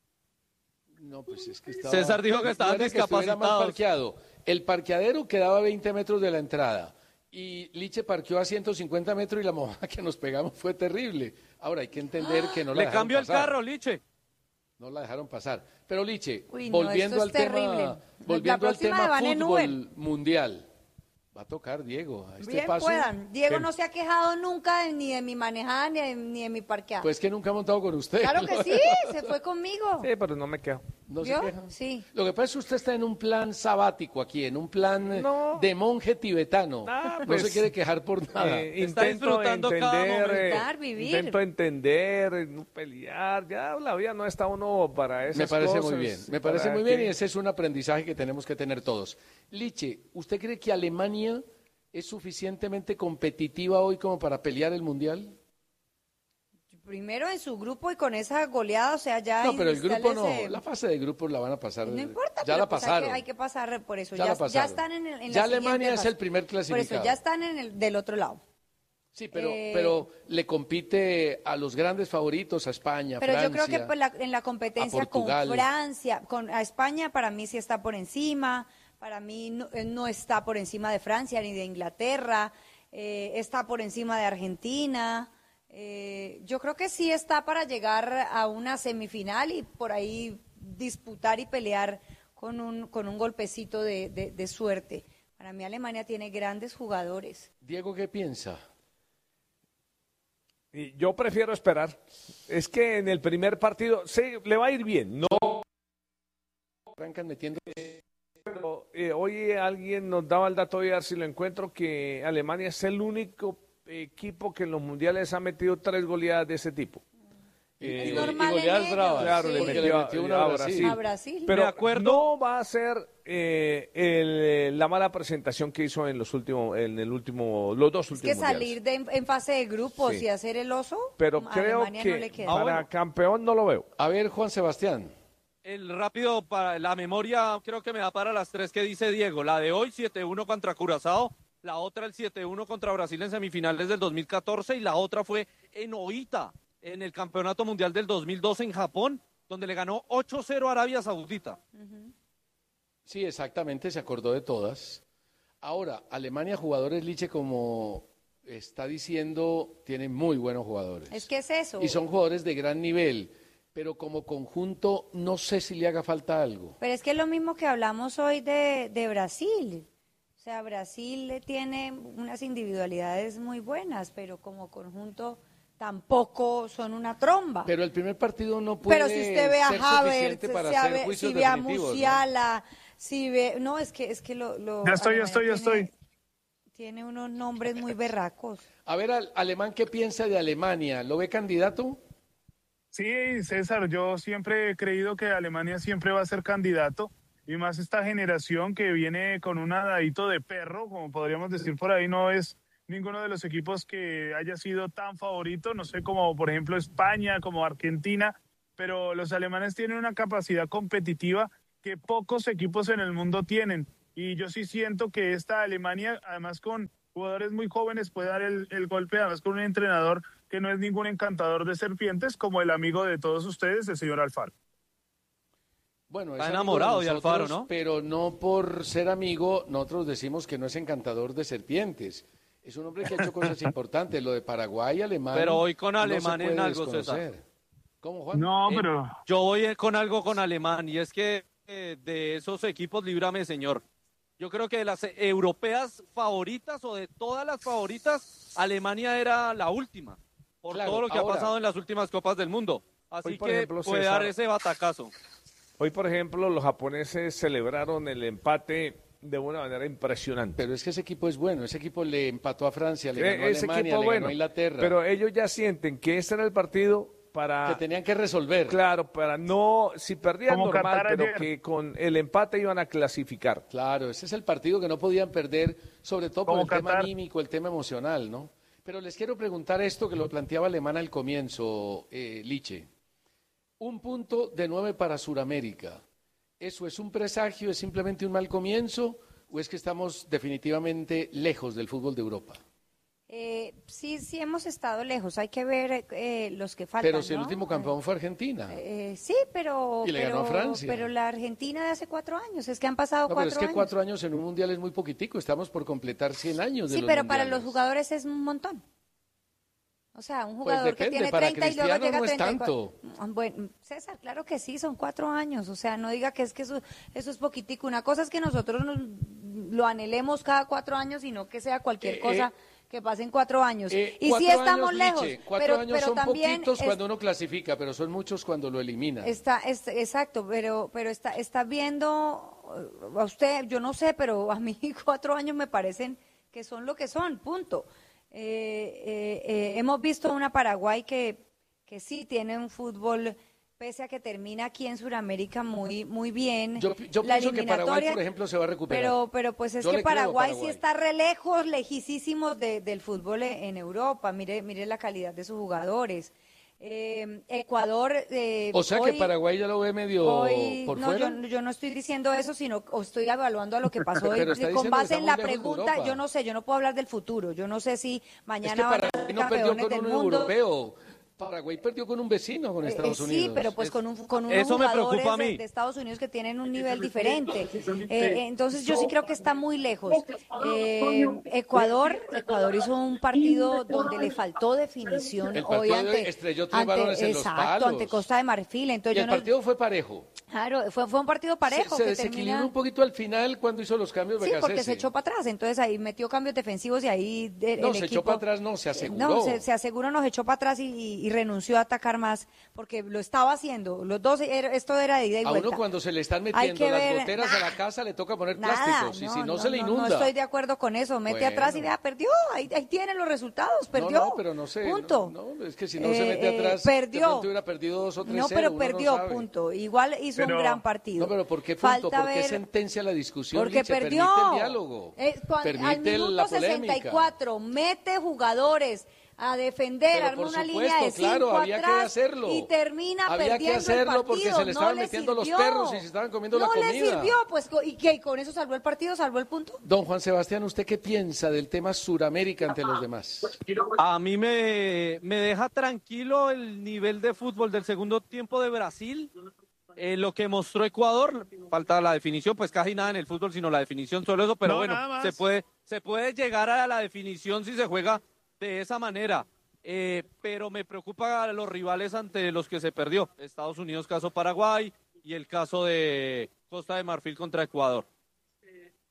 No, pues es que estaba... César dijo que estaban no era que estuviera mal discapacitados. parqueado. El parqueadero quedaba a 20 metros de la entrada. Y Liche parqueó a 150 metros y la mojada que nos pegamos fue terrible. Ahora hay que entender que no la Le dejaron cambió el pasar. carro, Liche. No la dejaron pasar. Pero Liche, Uy, no, volviendo esto al es terrible. tema, volviendo La al próxima tema van en Uber. fútbol mundial. Va a tocar, Diego. A este Bien paso. puedan. Diego que- no se ha quejado nunca ni de mi manejada ni de mi parqueada. Pues que nunca ha montado con usted. Claro que sí, se fue conmigo. Sí, pero no me quejo. ¿No se ¿Vio? queja? Sí. Lo que pasa es que usted está en un plan sabático aquí, en un plan No. de monje tibetano. Ah, no pues, se quiere quejar por nada. Está disfrutando cada momento. Disfrutar, vivir. Intento entender, no pelear. Ya la vida no está uno para esas Me parece cosas. muy bien, me parece ¿Para muy bien qué? y ese es un aprendizaje que tenemos que tener todos. Liche, ¿usted cree que Alemania es suficientemente competitiva hoy como para pelear el Mundial? Primero en su grupo y con esa goleada, o sea, ya... No, pero el grupo no, instálense- la fase de grupos la van a pasar. No importa, ya pero la pues pasaron. hay que pasar por eso. Ya la pasaron. Ya están en la Ya Alemania siguiente es fase. el primer Por clasificado. eso, ya están del otro lado. Sí, pero le compite a los grandes favoritos, a España, Pero Francia. yo creo que pues, en la competencia a con Portugal. Francia, a España para mí sí está por encima, para mí no está por encima de Francia ni de Inglaterra, está por encima de Argentina. Yo creo que sí está para llegar a una semifinal y por ahí disputar y pelear con un golpecito de suerte. Para mí Alemania tiene grandes jugadores. Diego, ¿qué piensa? Y yo prefiero esperar. Es que en el primer partido, sí, le va a ir bien. No, Arrancan metiendo... pero hoy alguien nos daba el dato, voy a ver si lo encuentro, que Alemania es el único equipo que en los mundiales ha metido 3 goleadas de ese tipo. Y normal goleadas en ellos, bravas. Claro, sí. le Porque metió una a Brasil. A Brasil. Pero De acuerdo. no va a ser la mala presentación que hizo en los dos Es últimos que salir mundiales. en fase de grupos Sí. y hacer el oso, Pero a creo Alemania que no le queda. para bueno. campeón no lo veo. A ver, Juan Sebastián. El rápido para la memoria creo que me da para las 3 que dice Diego. La de hoy 7-1 contra Curazao, la otra el 7-1 contra Brasil en semifinales del 2014 y la otra fue en Oita en el Campeonato Mundial del 2012 en Japón, donde le ganó 8-0 a Arabia Saudita. Sí, exactamente, se acordó de todas. Ahora, Alemania, jugadores Liche, como está diciendo, tiene muy buenos jugadores. Es que es eso. Y son jugadores de gran nivel, pero como conjunto no sé si le haga falta algo. Pero es que es lo mismo que hablamos hoy de Brasil. O O sea, Brasil tiene unas individualidades muy buenas, pero como conjunto tampoco son una tromba. Pero el primer partido no puede pero si usted ve a ser Havertz, suficiente para hacer juicios si ve a definitivos, Musiala, si ve, no, es que Ya estoy. Tiene unos nombres muy berracos. A ver, Alemán, ¿qué piensa de Alemania? ¿Lo ve candidato? Sí, César, yo siempre he creído que Alemania siempre va a ser candidato, y más esta generación que viene con un adadito de perro, como podríamos decir por ahí, no es ninguno de los equipos que haya sido tan favorito, no sé, como por ejemplo España, como Argentina, pero los alemanes tienen una capacidad competitiva que pocos equipos en el mundo tienen, y yo sí siento que esta Alemania, además con jugadores muy jóvenes, puede dar el golpe, además con un entrenador que no es ningún encantador de serpientes, como el amigo de todos ustedes, el señor Alfaro. Bueno, está enamorado de Alfaro, ¿no? Pero no por ser amigo, nosotros decimos que no es encantador de serpientes. Es un hombre que ha hecho cosas importantes. Lo de Paraguay, Alemania. Pero hoy con Alemán no se en puede algo, desconocer. César. ¿Cómo, Juan? No, pero... Yo voy con algo con Alemán, y es que de esos equipos, líbrame, señor. Yo creo que de las europeas favoritas, o de todas las favoritas, Alemania era la última, por Claro, todo lo que ahora, ha pasado en las últimas Copas del Mundo. Así hoy, por que ejemplo, puede César, dar ese batacazo. Hoy, por ejemplo, los japoneses celebraron el empate de una manera impresionante. Pero es que ese equipo es bueno. Ese equipo le empató a Francia, le ganó a Ese Alemania, equipo le bueno, ganó a Inglaterra. pero ellos ya sienten que ese era el partido para... que tenían que resolver. Claro, para no... Si perdían Como normal, Qatar pero ayer. que con el empate iban a clasificar. Claro, ese es el partido que no podían perder, sobre todo por Como el tema Qatar. anímico, el tema emocional, ¿no? Pero les quiero preguntar esto que lo planteaba Alemán al comienzo, Liche. 1 punto de 9 para Sudamérica. ¿Eso es un presagio, es simplemente un mal comienzo, o es que estamos definitivamente lejos del fútbol de Europa? Sí hemos estado lejos. Hay que ver los que faltan. Pero si el ¿no? último campeón fue Argentina. Sí, pero... Y le ganó a Francia. Pero la Argentina de hace 4 años, es que han pasado No, 4 pero es que años. 4 años en un mundial es muy poquitico, estamos por completar 100 años de Sí, los pero para mundiales. los jugadores es un montón. O sea, un jugador Pues que depende, tiene para 30 y luego Cristiano llega a no es 34. Bueno, César, claro que sí, son 4 años. O sea, no diga que eso es poquitico. Una cosa es que nosotros lo anhelemos cada 4 años, y no que sea cualquier cosa que pase en 4 años. Y sí estamos lejos. Liche, 4 años pero son también poquitos cuando uno clasifica, pero son muchos cuando lo elimina. Exacto, pero está viendo a usted, yo no sé, pero a mí 4 años me parecen que son lo que son, punto. Hemos visto una Paraguay que sí tiene un fútbol, pese a que termina aquí en Sudamérica muy bien. Yo pienso que Paraguay, por ejemplo, se va a recuperar. Pero pues es Yo que le creo a Paraguay sí Paraguay. está lejísimo del fútbol en Europa. Mire la calidad de sus jugadores. Ecuador. O sea hoy, que Paraguay ya lo ve medio por no, fuera. yo no estoy diciendo eso, sino estoy evaluando a lo que pasó hoy. Pero está Con diciendo base que en la estamos lejos de pregunta, Europa. yo no sé, yo no puedo hablar del futuro. Yo no sé si Es que mañana van a Paraguay ser no perdió campeones con del un mundo. europeo. Paraguay perdió con un vecino, con Estados Unidos. Sí, pero pues con unos Eso me jugadores preocupa a mí. de Estados Unidos que tienen un nivel diferente. Entonces yo sí creo que está muy lejos. Ecuador hizo un partido donde le faltó definición El hoy partido estrelló 3 balones en los palos. ante Costa de Marfil. Entonces Y el partido fue parejo. Claro, fue un partido parejo. Se que desequilibró termina... un poquito al final cuando hizo los cambios Sí, Becasese. porque se echó para atrás, entonces ahí metió cambios defensivos y ahí No, el se equipo... echó para atrás, no, se aseguró. No, se aseguró, nos echó para atrás y renunció a atacar más, porque lo estaba haciendo. Los dos, esto era de ida y A vuelta. uno cuando se le están Hay metiendo que las ver, goteras a la casa le toca poner Nada, plásticos, y si no se le inunda. No estoy de acuerdo con eso. Mete Bueno. atrás y vea, perdió. Ahí tienen los resultados, perdió. No, pero no sé. Punto. No, es que si no se mete atrás, perdió. de pronto hubiera perdido 2 o 3-0. No, pero uno perdió, no sabe. punto. Igual hizo un gran partido. No, pero ¿por qué punto? Falta ¿Por qué ver- sentencia la discusión? Porque Liche? perdió. Permite el diálogo. Al Permite minuto la polémica. 64, mete jugadores a defender, Pero arma por una supuesto, línea de 5 claro, había que atrás hacerlo. y termina Había que perdiendo hacerlo el partido. porque se le estaban metiendo los perros y se estaban comiendo la No comida. le sirvió, pues, ¿y qué? ¿Y con eso salvó el partido, salvó el punto? Don Juan Sebastián, ¿usted qué piensa del tema Suramérica ante los demás? A mí me deja tranquilo el nivel de fútbol del segundo tiempo de Brasil. Lo que mostró Ecuador, falta la definición, pues casi nada en el fútbol, sino la definición, solo eso, pero No, bueno, nada más. se puede llegar a la definición si se juega de esa manera. Pero me preocupa los rivales ante los que se perdió. Estados Unidos, caso Paraguay, y el caso de Costa de Marfil contra Ecuador.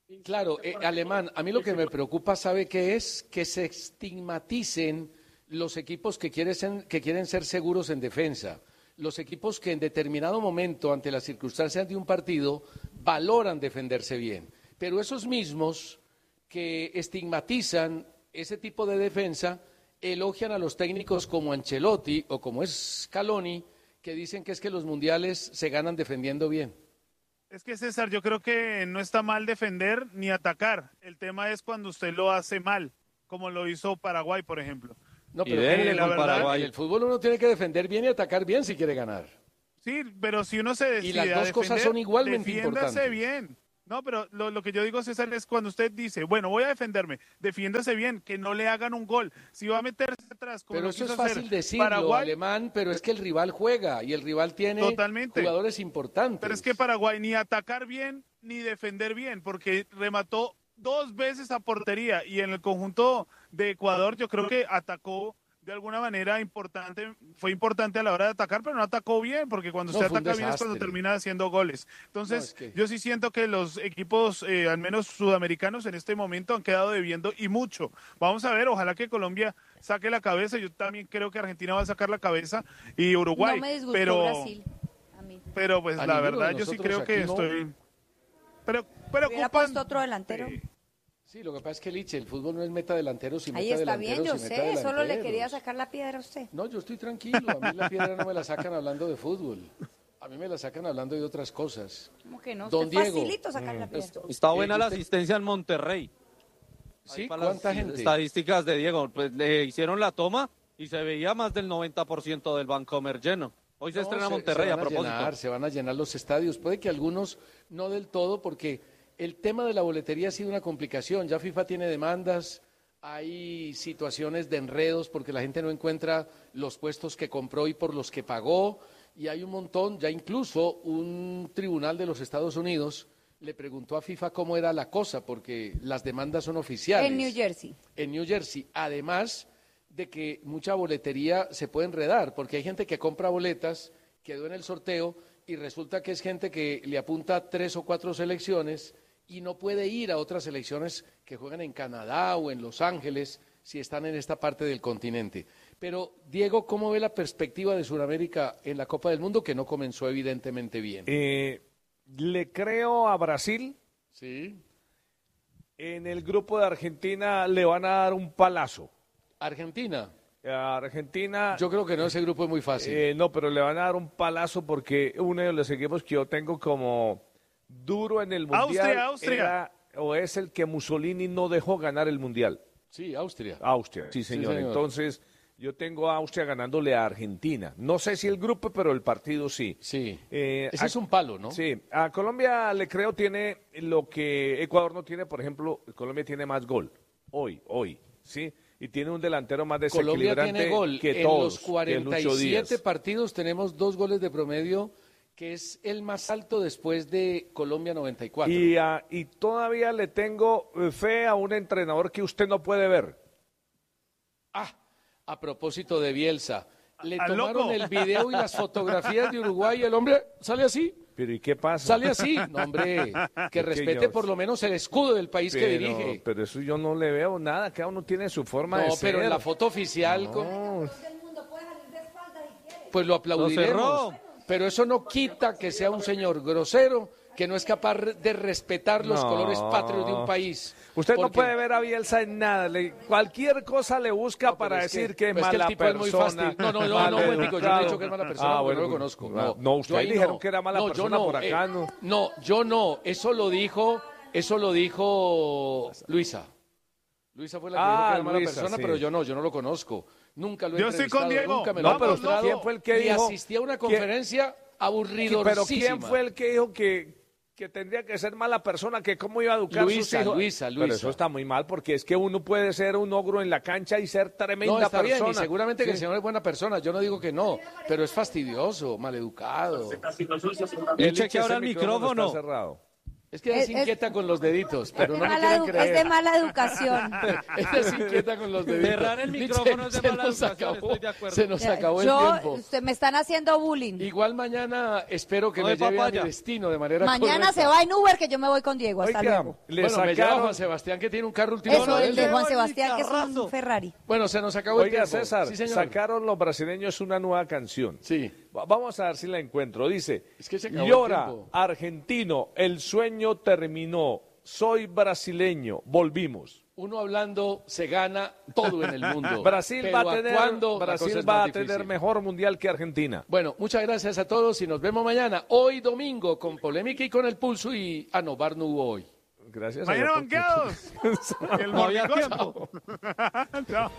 Claro, Alemán, a mí lo que me preocupa, ¿sabe qué es? Que se estigmaticen los equipos que quieren ser seguros en defensa. Los equipos que en determinado momento, ante las circunstancias de un partido, valoran defenderse bien. Pero esos mismos que estigmatizan ese tipo de defensa, elogian a los técnicos como Ancelotti o como es Scaloni, que dicen que es que los mundiales se ganan defendiendo bien. Es que, César, yo creo que no está mal defender ni atacar. El tema es cuando usted lo hace mal, como lo hizo Paraguay, por ejemplo. No, pero la verdad, en el fútbol uno tiene que defender bien y atacar bien si quiere ganar. Sí, pero si uno se decide y las dos a defender, cosas son igualmente importantes. Bien. No, pero lo que yo digo, César, es cuando usted dice, bueno, voy a defenderme, defiéndase bien, que no le hagan un gol. Si va a meterse atrás, como pero lo eso quiso es fácil hacer decirlo, Paraguay, Alemán, pero es que el rival juega y el rival tiene jugadores importantes. Pero es que Paraguay ni atacar bien ni defender bien, porque remató 2 veces a portería y en el conjunto de Ecuador yo creo que atacó de alguna manera fue importante a la hora de atacar, pero no atacó bien, porque cuando usted ataca bien es cuando termina haciendo goles. Entonces, yo sí siento que los equipos, al menos sudamericanos, en este momento han quedado debiendo y mucho. Vamos a ver, ojalá que Colombia saque la cabeza, yo también creo que Argentina va a sacar la cabeza y Uruguay. No me disgustó Brasil, a mí. Pero pues la verdad, yo sí creo que estoy... Pero ¿hubiera puesto otro delantero? Sí, lo que pasa es que, Liche, el fútbol no es meta delanteros y ahí meta está delanteros. bien, yo sé, solo le quería sacar la piedra a usted. No, yo estoy tranquilo, a mí la piedra no me la sacan hablando de fútbol. A mí me la sacan hablando de otras cosas. ¿Cómo que no? Don Diego. Facilito sacar la piedra. Está buena la asistencia en Monterrey. Sí, ¿cuánta gente? Estadísticas de Diego, pues le hicieron la toma y se veía más del 90% del Vancomer lleno. Hoy se estrena Monterrey a propósito. Se van a llenar los estadios, puede que algunos no del todo, porque el tema de la boletería ha sido una complicación. Ya FIFA tiene demandas, hay situaciones de enredos porque la gente no encuentra los puestos que compró y por los que pagó, y hay un montón, ya incluso un tribunal de los Estados Unidos le preguntó a FIFA cómo era la cosa, porque las demandas son oficiales. En New Jersey. En New Jersey, además de que mucha boletería se puede enredar, porque hay gente que compra boletas, quedó en el sorteo, y resulta que es gente que le apunta 3 o 4 selecciones y no puede ir a otras selecciones que juegan en Canadá o en Los Ángeles si están en esta parte del continente. Pero, Diego, ¿cómo ve la perspectiva de Sudamérica en la Copa del Mundo, que no comenzó evidentemente bien? Le creo a Brasil. Sí. En el grupo de Argentina le van a dar un palazo. ¿Argentina? Argentina. Yo creo que no, ese grupo es muy fácil. No, pero le van a dar un palazo porque uno de los equipos que yo tengo como duro en el Mundial Austria. es el que Mussolini no dejó ganar el Mundial. Sí, Austria. Sí, señor. Entonces, yo tengo a Austria ganándole a Argentina. No sé si el grupo, pero el partido sí. Sí. Ese es un palo, ¿no? Sí. A Colombia, le creo, tiene lo que Ecuador no tiene. Por ejemplo, Colombia tiene más gol. Hoy, ¿sí? Y tiene un delantero más desequilibrante Colombia tiene gol. Que en todos. Los 47 partidos tenemos 2 goles de promedio, que es el más alto después de Colombia 94. Y todavía le tengo fe a un entrenador que usted no puede ver. A propósito de Bielsa, le tomaron loco. el video y las fotografías de Uruguay y el hombre sale así. ¿Pero y qué pasa? Sale así. No, hombre, que respete por lo menos el escudo del país que dirige. Pero eso yo no le veo nada, cada uno tiene su forma de ser. No, pero en la foto oficial... Pues lo aplaudiremos. Pero eso no quita que sea un señor grosero, que no es capaz de respetar los colores patrios de un país. Usted no puede ver a Bielsa en nada. Cualquier cosa le busca para decir que es mala persona. No, yo no he dicho que es mala persona porque no lo conozco. No, ustedes dijeron que era mala persona por acá. No, yo no. Eso lo dijo Luisa. Luisa fue la que dijo que era mala persona, sí. Pero yo no lo conozco. Nunca lo he entrevistado. Estoy con Diego. Nunca me lo he mostrado. ¿Quién fue el que dijo? Y asistí a una conferencia aburridorcísima. Pero ¿quién fue el que dijo que tendría que ser mala persona, que cómo iba a educar a sus hijos? Luisa. Pero eso está muy mal, porque es que uno puede ser un ogro en la cancha y ser tremenda persona. No, está bien, y seguramente que el señor es buena persona, yo no digo que no, pero es fastidioso, maleducado. Cheque ahora el micrófono. Está cerrado. Es que ella se inquieta con los deditos, pero no me mala quieren creer. es de mala educación. pero no me quieren creer. Es de mala educación. Ella se inquieta con los deditos. Cerrar el micrófono es de mala educación, estoy de acuerdo. Se nos acabó el tiempo. Me están haciendo bullying. Igual mañana espero que me lleve a mi destino de manera Mañana correcta. se va en Uber, que yo me voy con Diego. Hasta luego. Me lleva Juan Sebastián, que tiene un carro último. Eso, el de Juan Sebastián, que es un Ferrari. Bueno, se nos acabó el tiempo. César, Sí, señor. sacaron los brasileños una nueva canción. Sí. Vamos a ver si la encuentro. Dice, Es que se acabó el llora, tiempo. argentino, el sueño terminó, soy brasileño, volvimos. Uno hablando se gana todo en el mundo. Brasil Pero va a tener, ¿cuándo? La cosa Brasil es va más a tener difícil. mejor mundial que Argentina. Bueno, muchas gracias a todos y nos vemos mañana. Hoy domingo con polémica y con el pulso y Bar no hubo hoy. Gracias. Mañana banqueados. El No había mordicoso. Chao.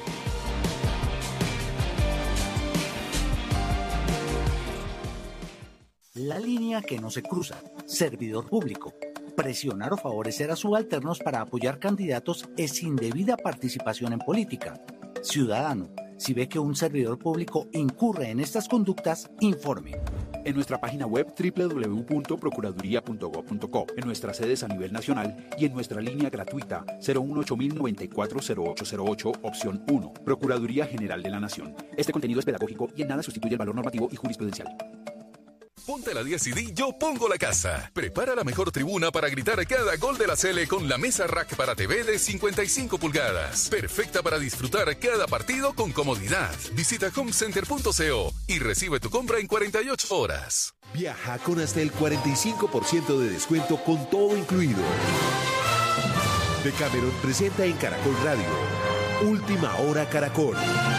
La línea que no se cruza. Servidor público. Presionar o favorecer a subalternos para apoyar candidatos es indebida participación en política. Ciudadano, si ve que un servidor público incurre en estas conductas, informe. En nuestra página web www.procuraduría.gov.co, en nuestras sedes a nivel nacional y en nuestra línea gratuita 018-094-0808, opción 1. Procuraduría General de la Nación. Este contenido es pedagógico y en nada sustituye el valor normativo y jurisprudencial. Ponte la 10 y di Yo Pongo la Casa. Prepara la mejor tribuna para gritar cada gol de la Sele con la mesa rack para TV de 55 pulgadas. Perfecta para disfrutar cada partido con comodidad. Visita homecenter.co y recibe tu compra en 48 horas. Viaja con hasta el 45% de descuento con todo incluido. Decameron presenta en Caracol Radio Última Hora Caracol.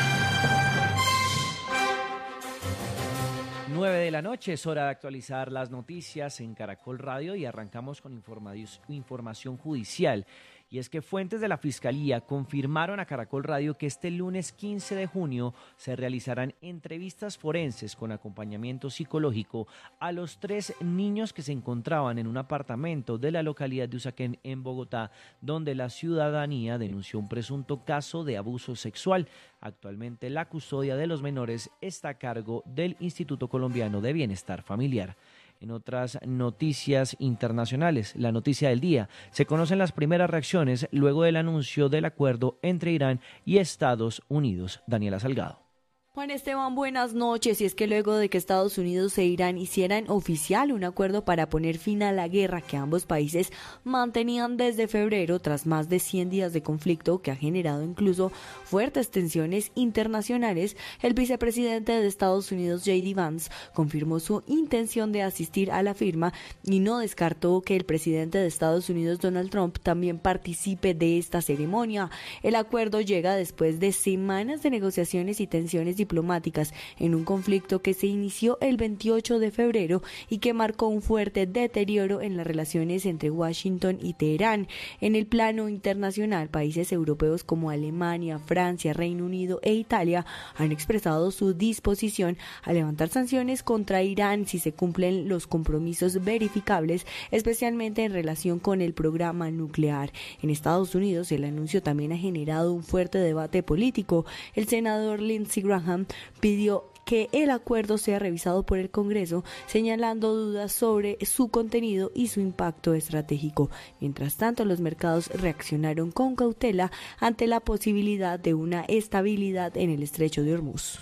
9 de la noche, es hora de actualizar las noticias en Caracol Radio y arrancamos con información judicial. Y es que fuentes de la Fiscalía confirmaron a Caracol Radio que este lunes 15 de junio se realizarán entrevistas forenses con acompañamiento psicológico a los 3 niños que se encontraban en un apartamento de la localidad de Usaquén, en Bogotá, donde la ciudadanía denunció un presunto caso de abuso sexual. Actualmente la custodia de los menores está a cargo del Instituto Colombiano de Bienestar Familiar. En otras noticias internacionales, la noticia del día, se conocen las primeras reacciones luego del anuncio del acuerdo entre Irán y Estados Unidos. Daniela Salgado. Juan Esteban, buenas noches. Y es que luego de que Estados Unidos e Irán hicieran oficial un acuerdo para poner fin a la guerra que ambos países mantenían desde febrero, tras más de 100 días de conflicto que ha generado incluso fuertes tensiones internacionales, el vicepresidente de Estados Unidos, J.D. Vance, confirmó su intención de asistir a la firma y no descartó que el presidente de Estados Unidos, Donald Trump, también participe de esta ceremonia. El acuerdo llega después de semanas de negociaciones y tensiones diplomáticas en un conflicto que se inició el 28 de febrero y que marcó un fuerte deterioro en las relaciones entre Washington y Teherán. En el plano internacional, países europeos como Alemania, Francia, Reino Unido e Italia han expresado su disposición a levantar sanciones contra Irán si se cumplen los compromisos verificables, especialmente en relación con el programa nuclear. En Estados Unidos, el anuncio también ha generado un fuerte debate político. El senador Lindsey Graham pidió que el acuerdo sea revisado por el Congreso, señalando dudas sobre su contenido y su impacto estratégico. Mientras tanto, los mercados reaccionaron con cautela ante la posibilidad de una estabilidad en el estrecho de Hormuz.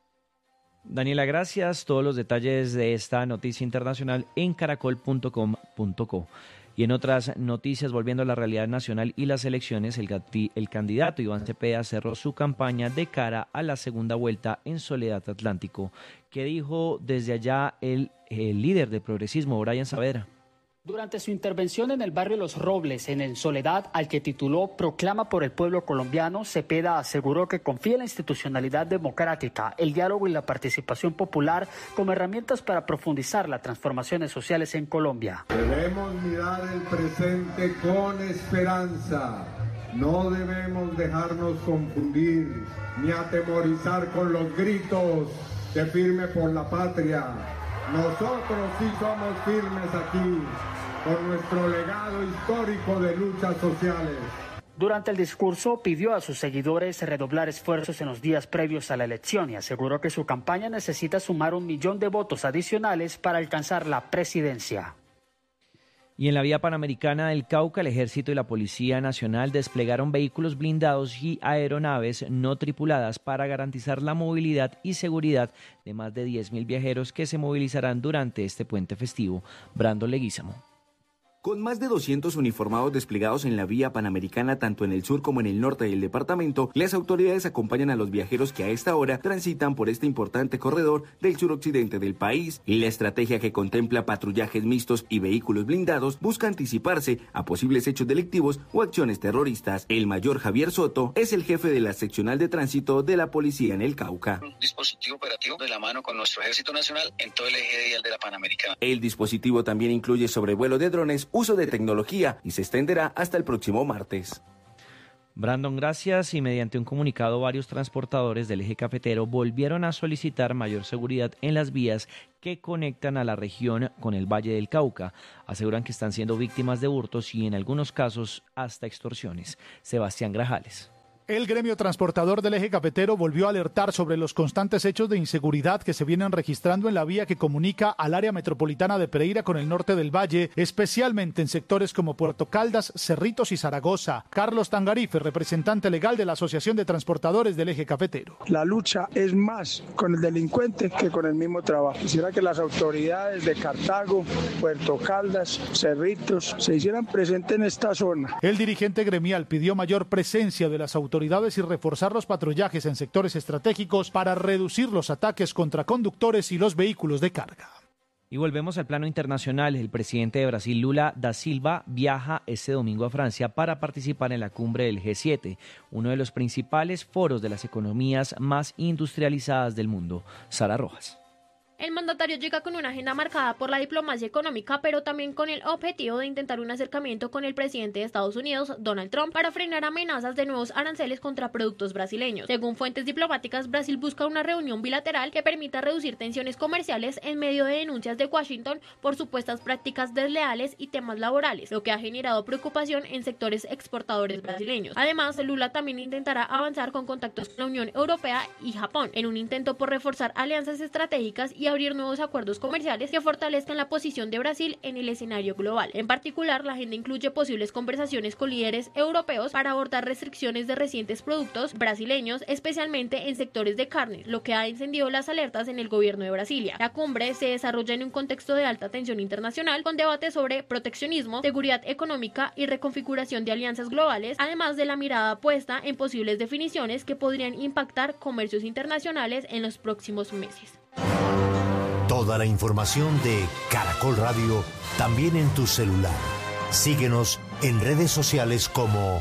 Daniela, gracias. Todos los detalles de esta noticia internacional en caracol.com.co. Y en otras noticias, volviendo a la realidad nacional y las elecciones, el candidato Iván Cepeda cerró su campaña de cara a la segunda vuelta en Soledad Atlántico. ¿Qué dijo desde allá el líder del progresismo, Brian Saavedra? Durante su intervención en el barrio Los Robles, en Soledad, al que tituló Proclama por el pueblo colombiano, Cepeda aseguró que confía en la institucionalidad democrática, el diálogo y la participación popular como herramientas para profundizar las transformaciones sociales en Colombia. Debemos mirar el presente con esperanza. No debemos dejarnos confundir ni atemorizar con los gritos de firme por la patria. Nosotros sí somos firmes aquí, por nuestro legado histórico de luchas sociales. Durante el discurso pidió a sus seguidores redoblar esfuerzos en los días previos a la elección y aseguró que su campaña necesita sumar 1 millón de votos adicionales para alcanzar la presidencia. Y en la vía panamericana del Cauca, el Ejército y la Policía Nacional desplegaron vehículos blindados y aeronaves no tripuladas para garantizar la movilidad y seguridad de más de 10.000 viajeros que se movilizarán durante este puente festivo. Brandon Leguízamo. Con más de 200 uniformados desplegados en la vía panamericana, tanto en el sur como en el norte del departamento, las autoridades acompañan a los viajeros que a esta hora transitan por este importante corredor del suroccidente del país. Y la estrategia, que contempla patrullajes mixtos y vehículos blindados, busca anticiparse a posibles hechos delictivos o acciones terroristas. El mayor Javier Soto es el jefe de la seccional de tránsito de la policía en el Cauca. Un dispositivo operativo de la mano con nuestro Ejército Nacional en todo el eje vial de la Panamericana. El dispositivo también incluye sobrevuelo de drones, uso de tecnología, y se extenderá hasta el próximo martes. Brandon, gracias. Y mediante un comunicado, varios transportadores del eje cafetero volvieron a solicitar mayor seguridad en las vías que conectan a la región con el Valle del Cauca. Aseguran que están siendo víctimas de hurtos y en algunos casos hasta extorsiones. Sebastián Grajales. El gremio transportador del eje cafetero volvió a alertar sobre los constantes hechos de inseguridad que se vienen registrando en la vía que comunica al área metropolitana de Pereira con el norte del valle, especialmente en sectores como Puerto Caldas, Cerritos y Zaragoza. Carlos Tangarife, representante legal de la Asociación de Transportadores del eje cafetero. La lucha es más con el delincuente que con el mismo trabajo. Quisiera que las autoridades de Cartago, Puerto Caldas, Cerritos se hicieran presentes en esta zona. El dirigente gremial pidió mayor presencia de las autoridades y reforzar los patrullajes en sectores estratégicos para reducir los ataques contra conductores y los vehículos de carga. Y volvemos al plano internacional. El presidente de Brasil, Lula da Silva, viaja este domingo a Francia para participar en la cumbre del G7, uno de los principales foros de las economías más industrializadas del mundo. Sara Rojas. El mandatario llega con una agenda marcada por la diplomacia económica, pero también con el objetivo de intentar un acercamiento con el presidente de Estados Unidos, Donald Trump, para frenar amenazas de nuevos aranceles contra productos brasileños. Según fuentes diplomáticas, Brasil busca una reunión bilateral que permita reducir tensiones comerciales en medio de denuncias de Washington por supuestas prácticas desleales y temas laborales, lo que ha generado preocupación en sectores exportadores brasileños. Además, Lula también intentará avanzar con contactos con la Unión Europea y Japón, en un intento por reforzar alianzas estratégicas y abrir nuevos acuerdos comerciales que fortalezcan la posición de Brasil en el escenario global. En particular, la agenda incluye posibles conversaciones con líderes europeos para abordar restricciones de recientes productos brasileños, especialmente en sectores de carne, lo que ha encendido las alertas en el gobierno de Brasilia. La cumbre se desarrolla en un contexto de alta tensión internacional, con debates sobre proteccionismo, seguridad económica y reconfiguración de alianzas globales, además de la mirada puesta en posibles definiciones que podrían impactar comercios internacionales en los próximos meses. Toda la información de Caracol Radio también en tu celular. Síguenos en redes sociales como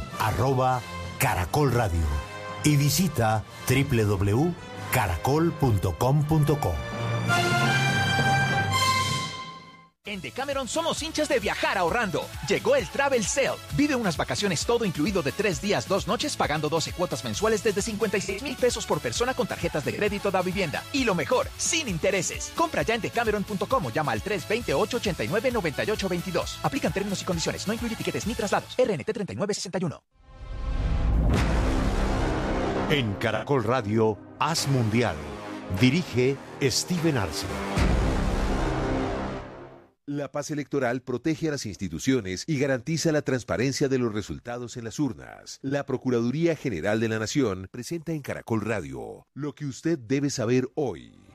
@Caracol Radio y visita www.caracol.com.co. En Decameron somos hinchas de viajar ahorrando. Llegó el Travel Sale. Vive unas vacaciones todo incluido de 3 días, 2 noches, pagando 12 cuotas mensuales desde 56,000 pesos por persona con tarjetas de crédito da vivienda. Y lo mejor, sin intereses. Compra ya en decameron.com o llama al 320-889-9822. Aplican términos y condiciones. No incluye tiquetes ni traslados. RNT 3961. En Caracol Radio, Haz Mundial. Dirige Steven Arce. La paz electoral protege a las instituciones y garantiza la transparencia de los resultados en las urnas. La Procuraduría General de la Nación presenta en Caracol Radio lo que usted debe saber hoy.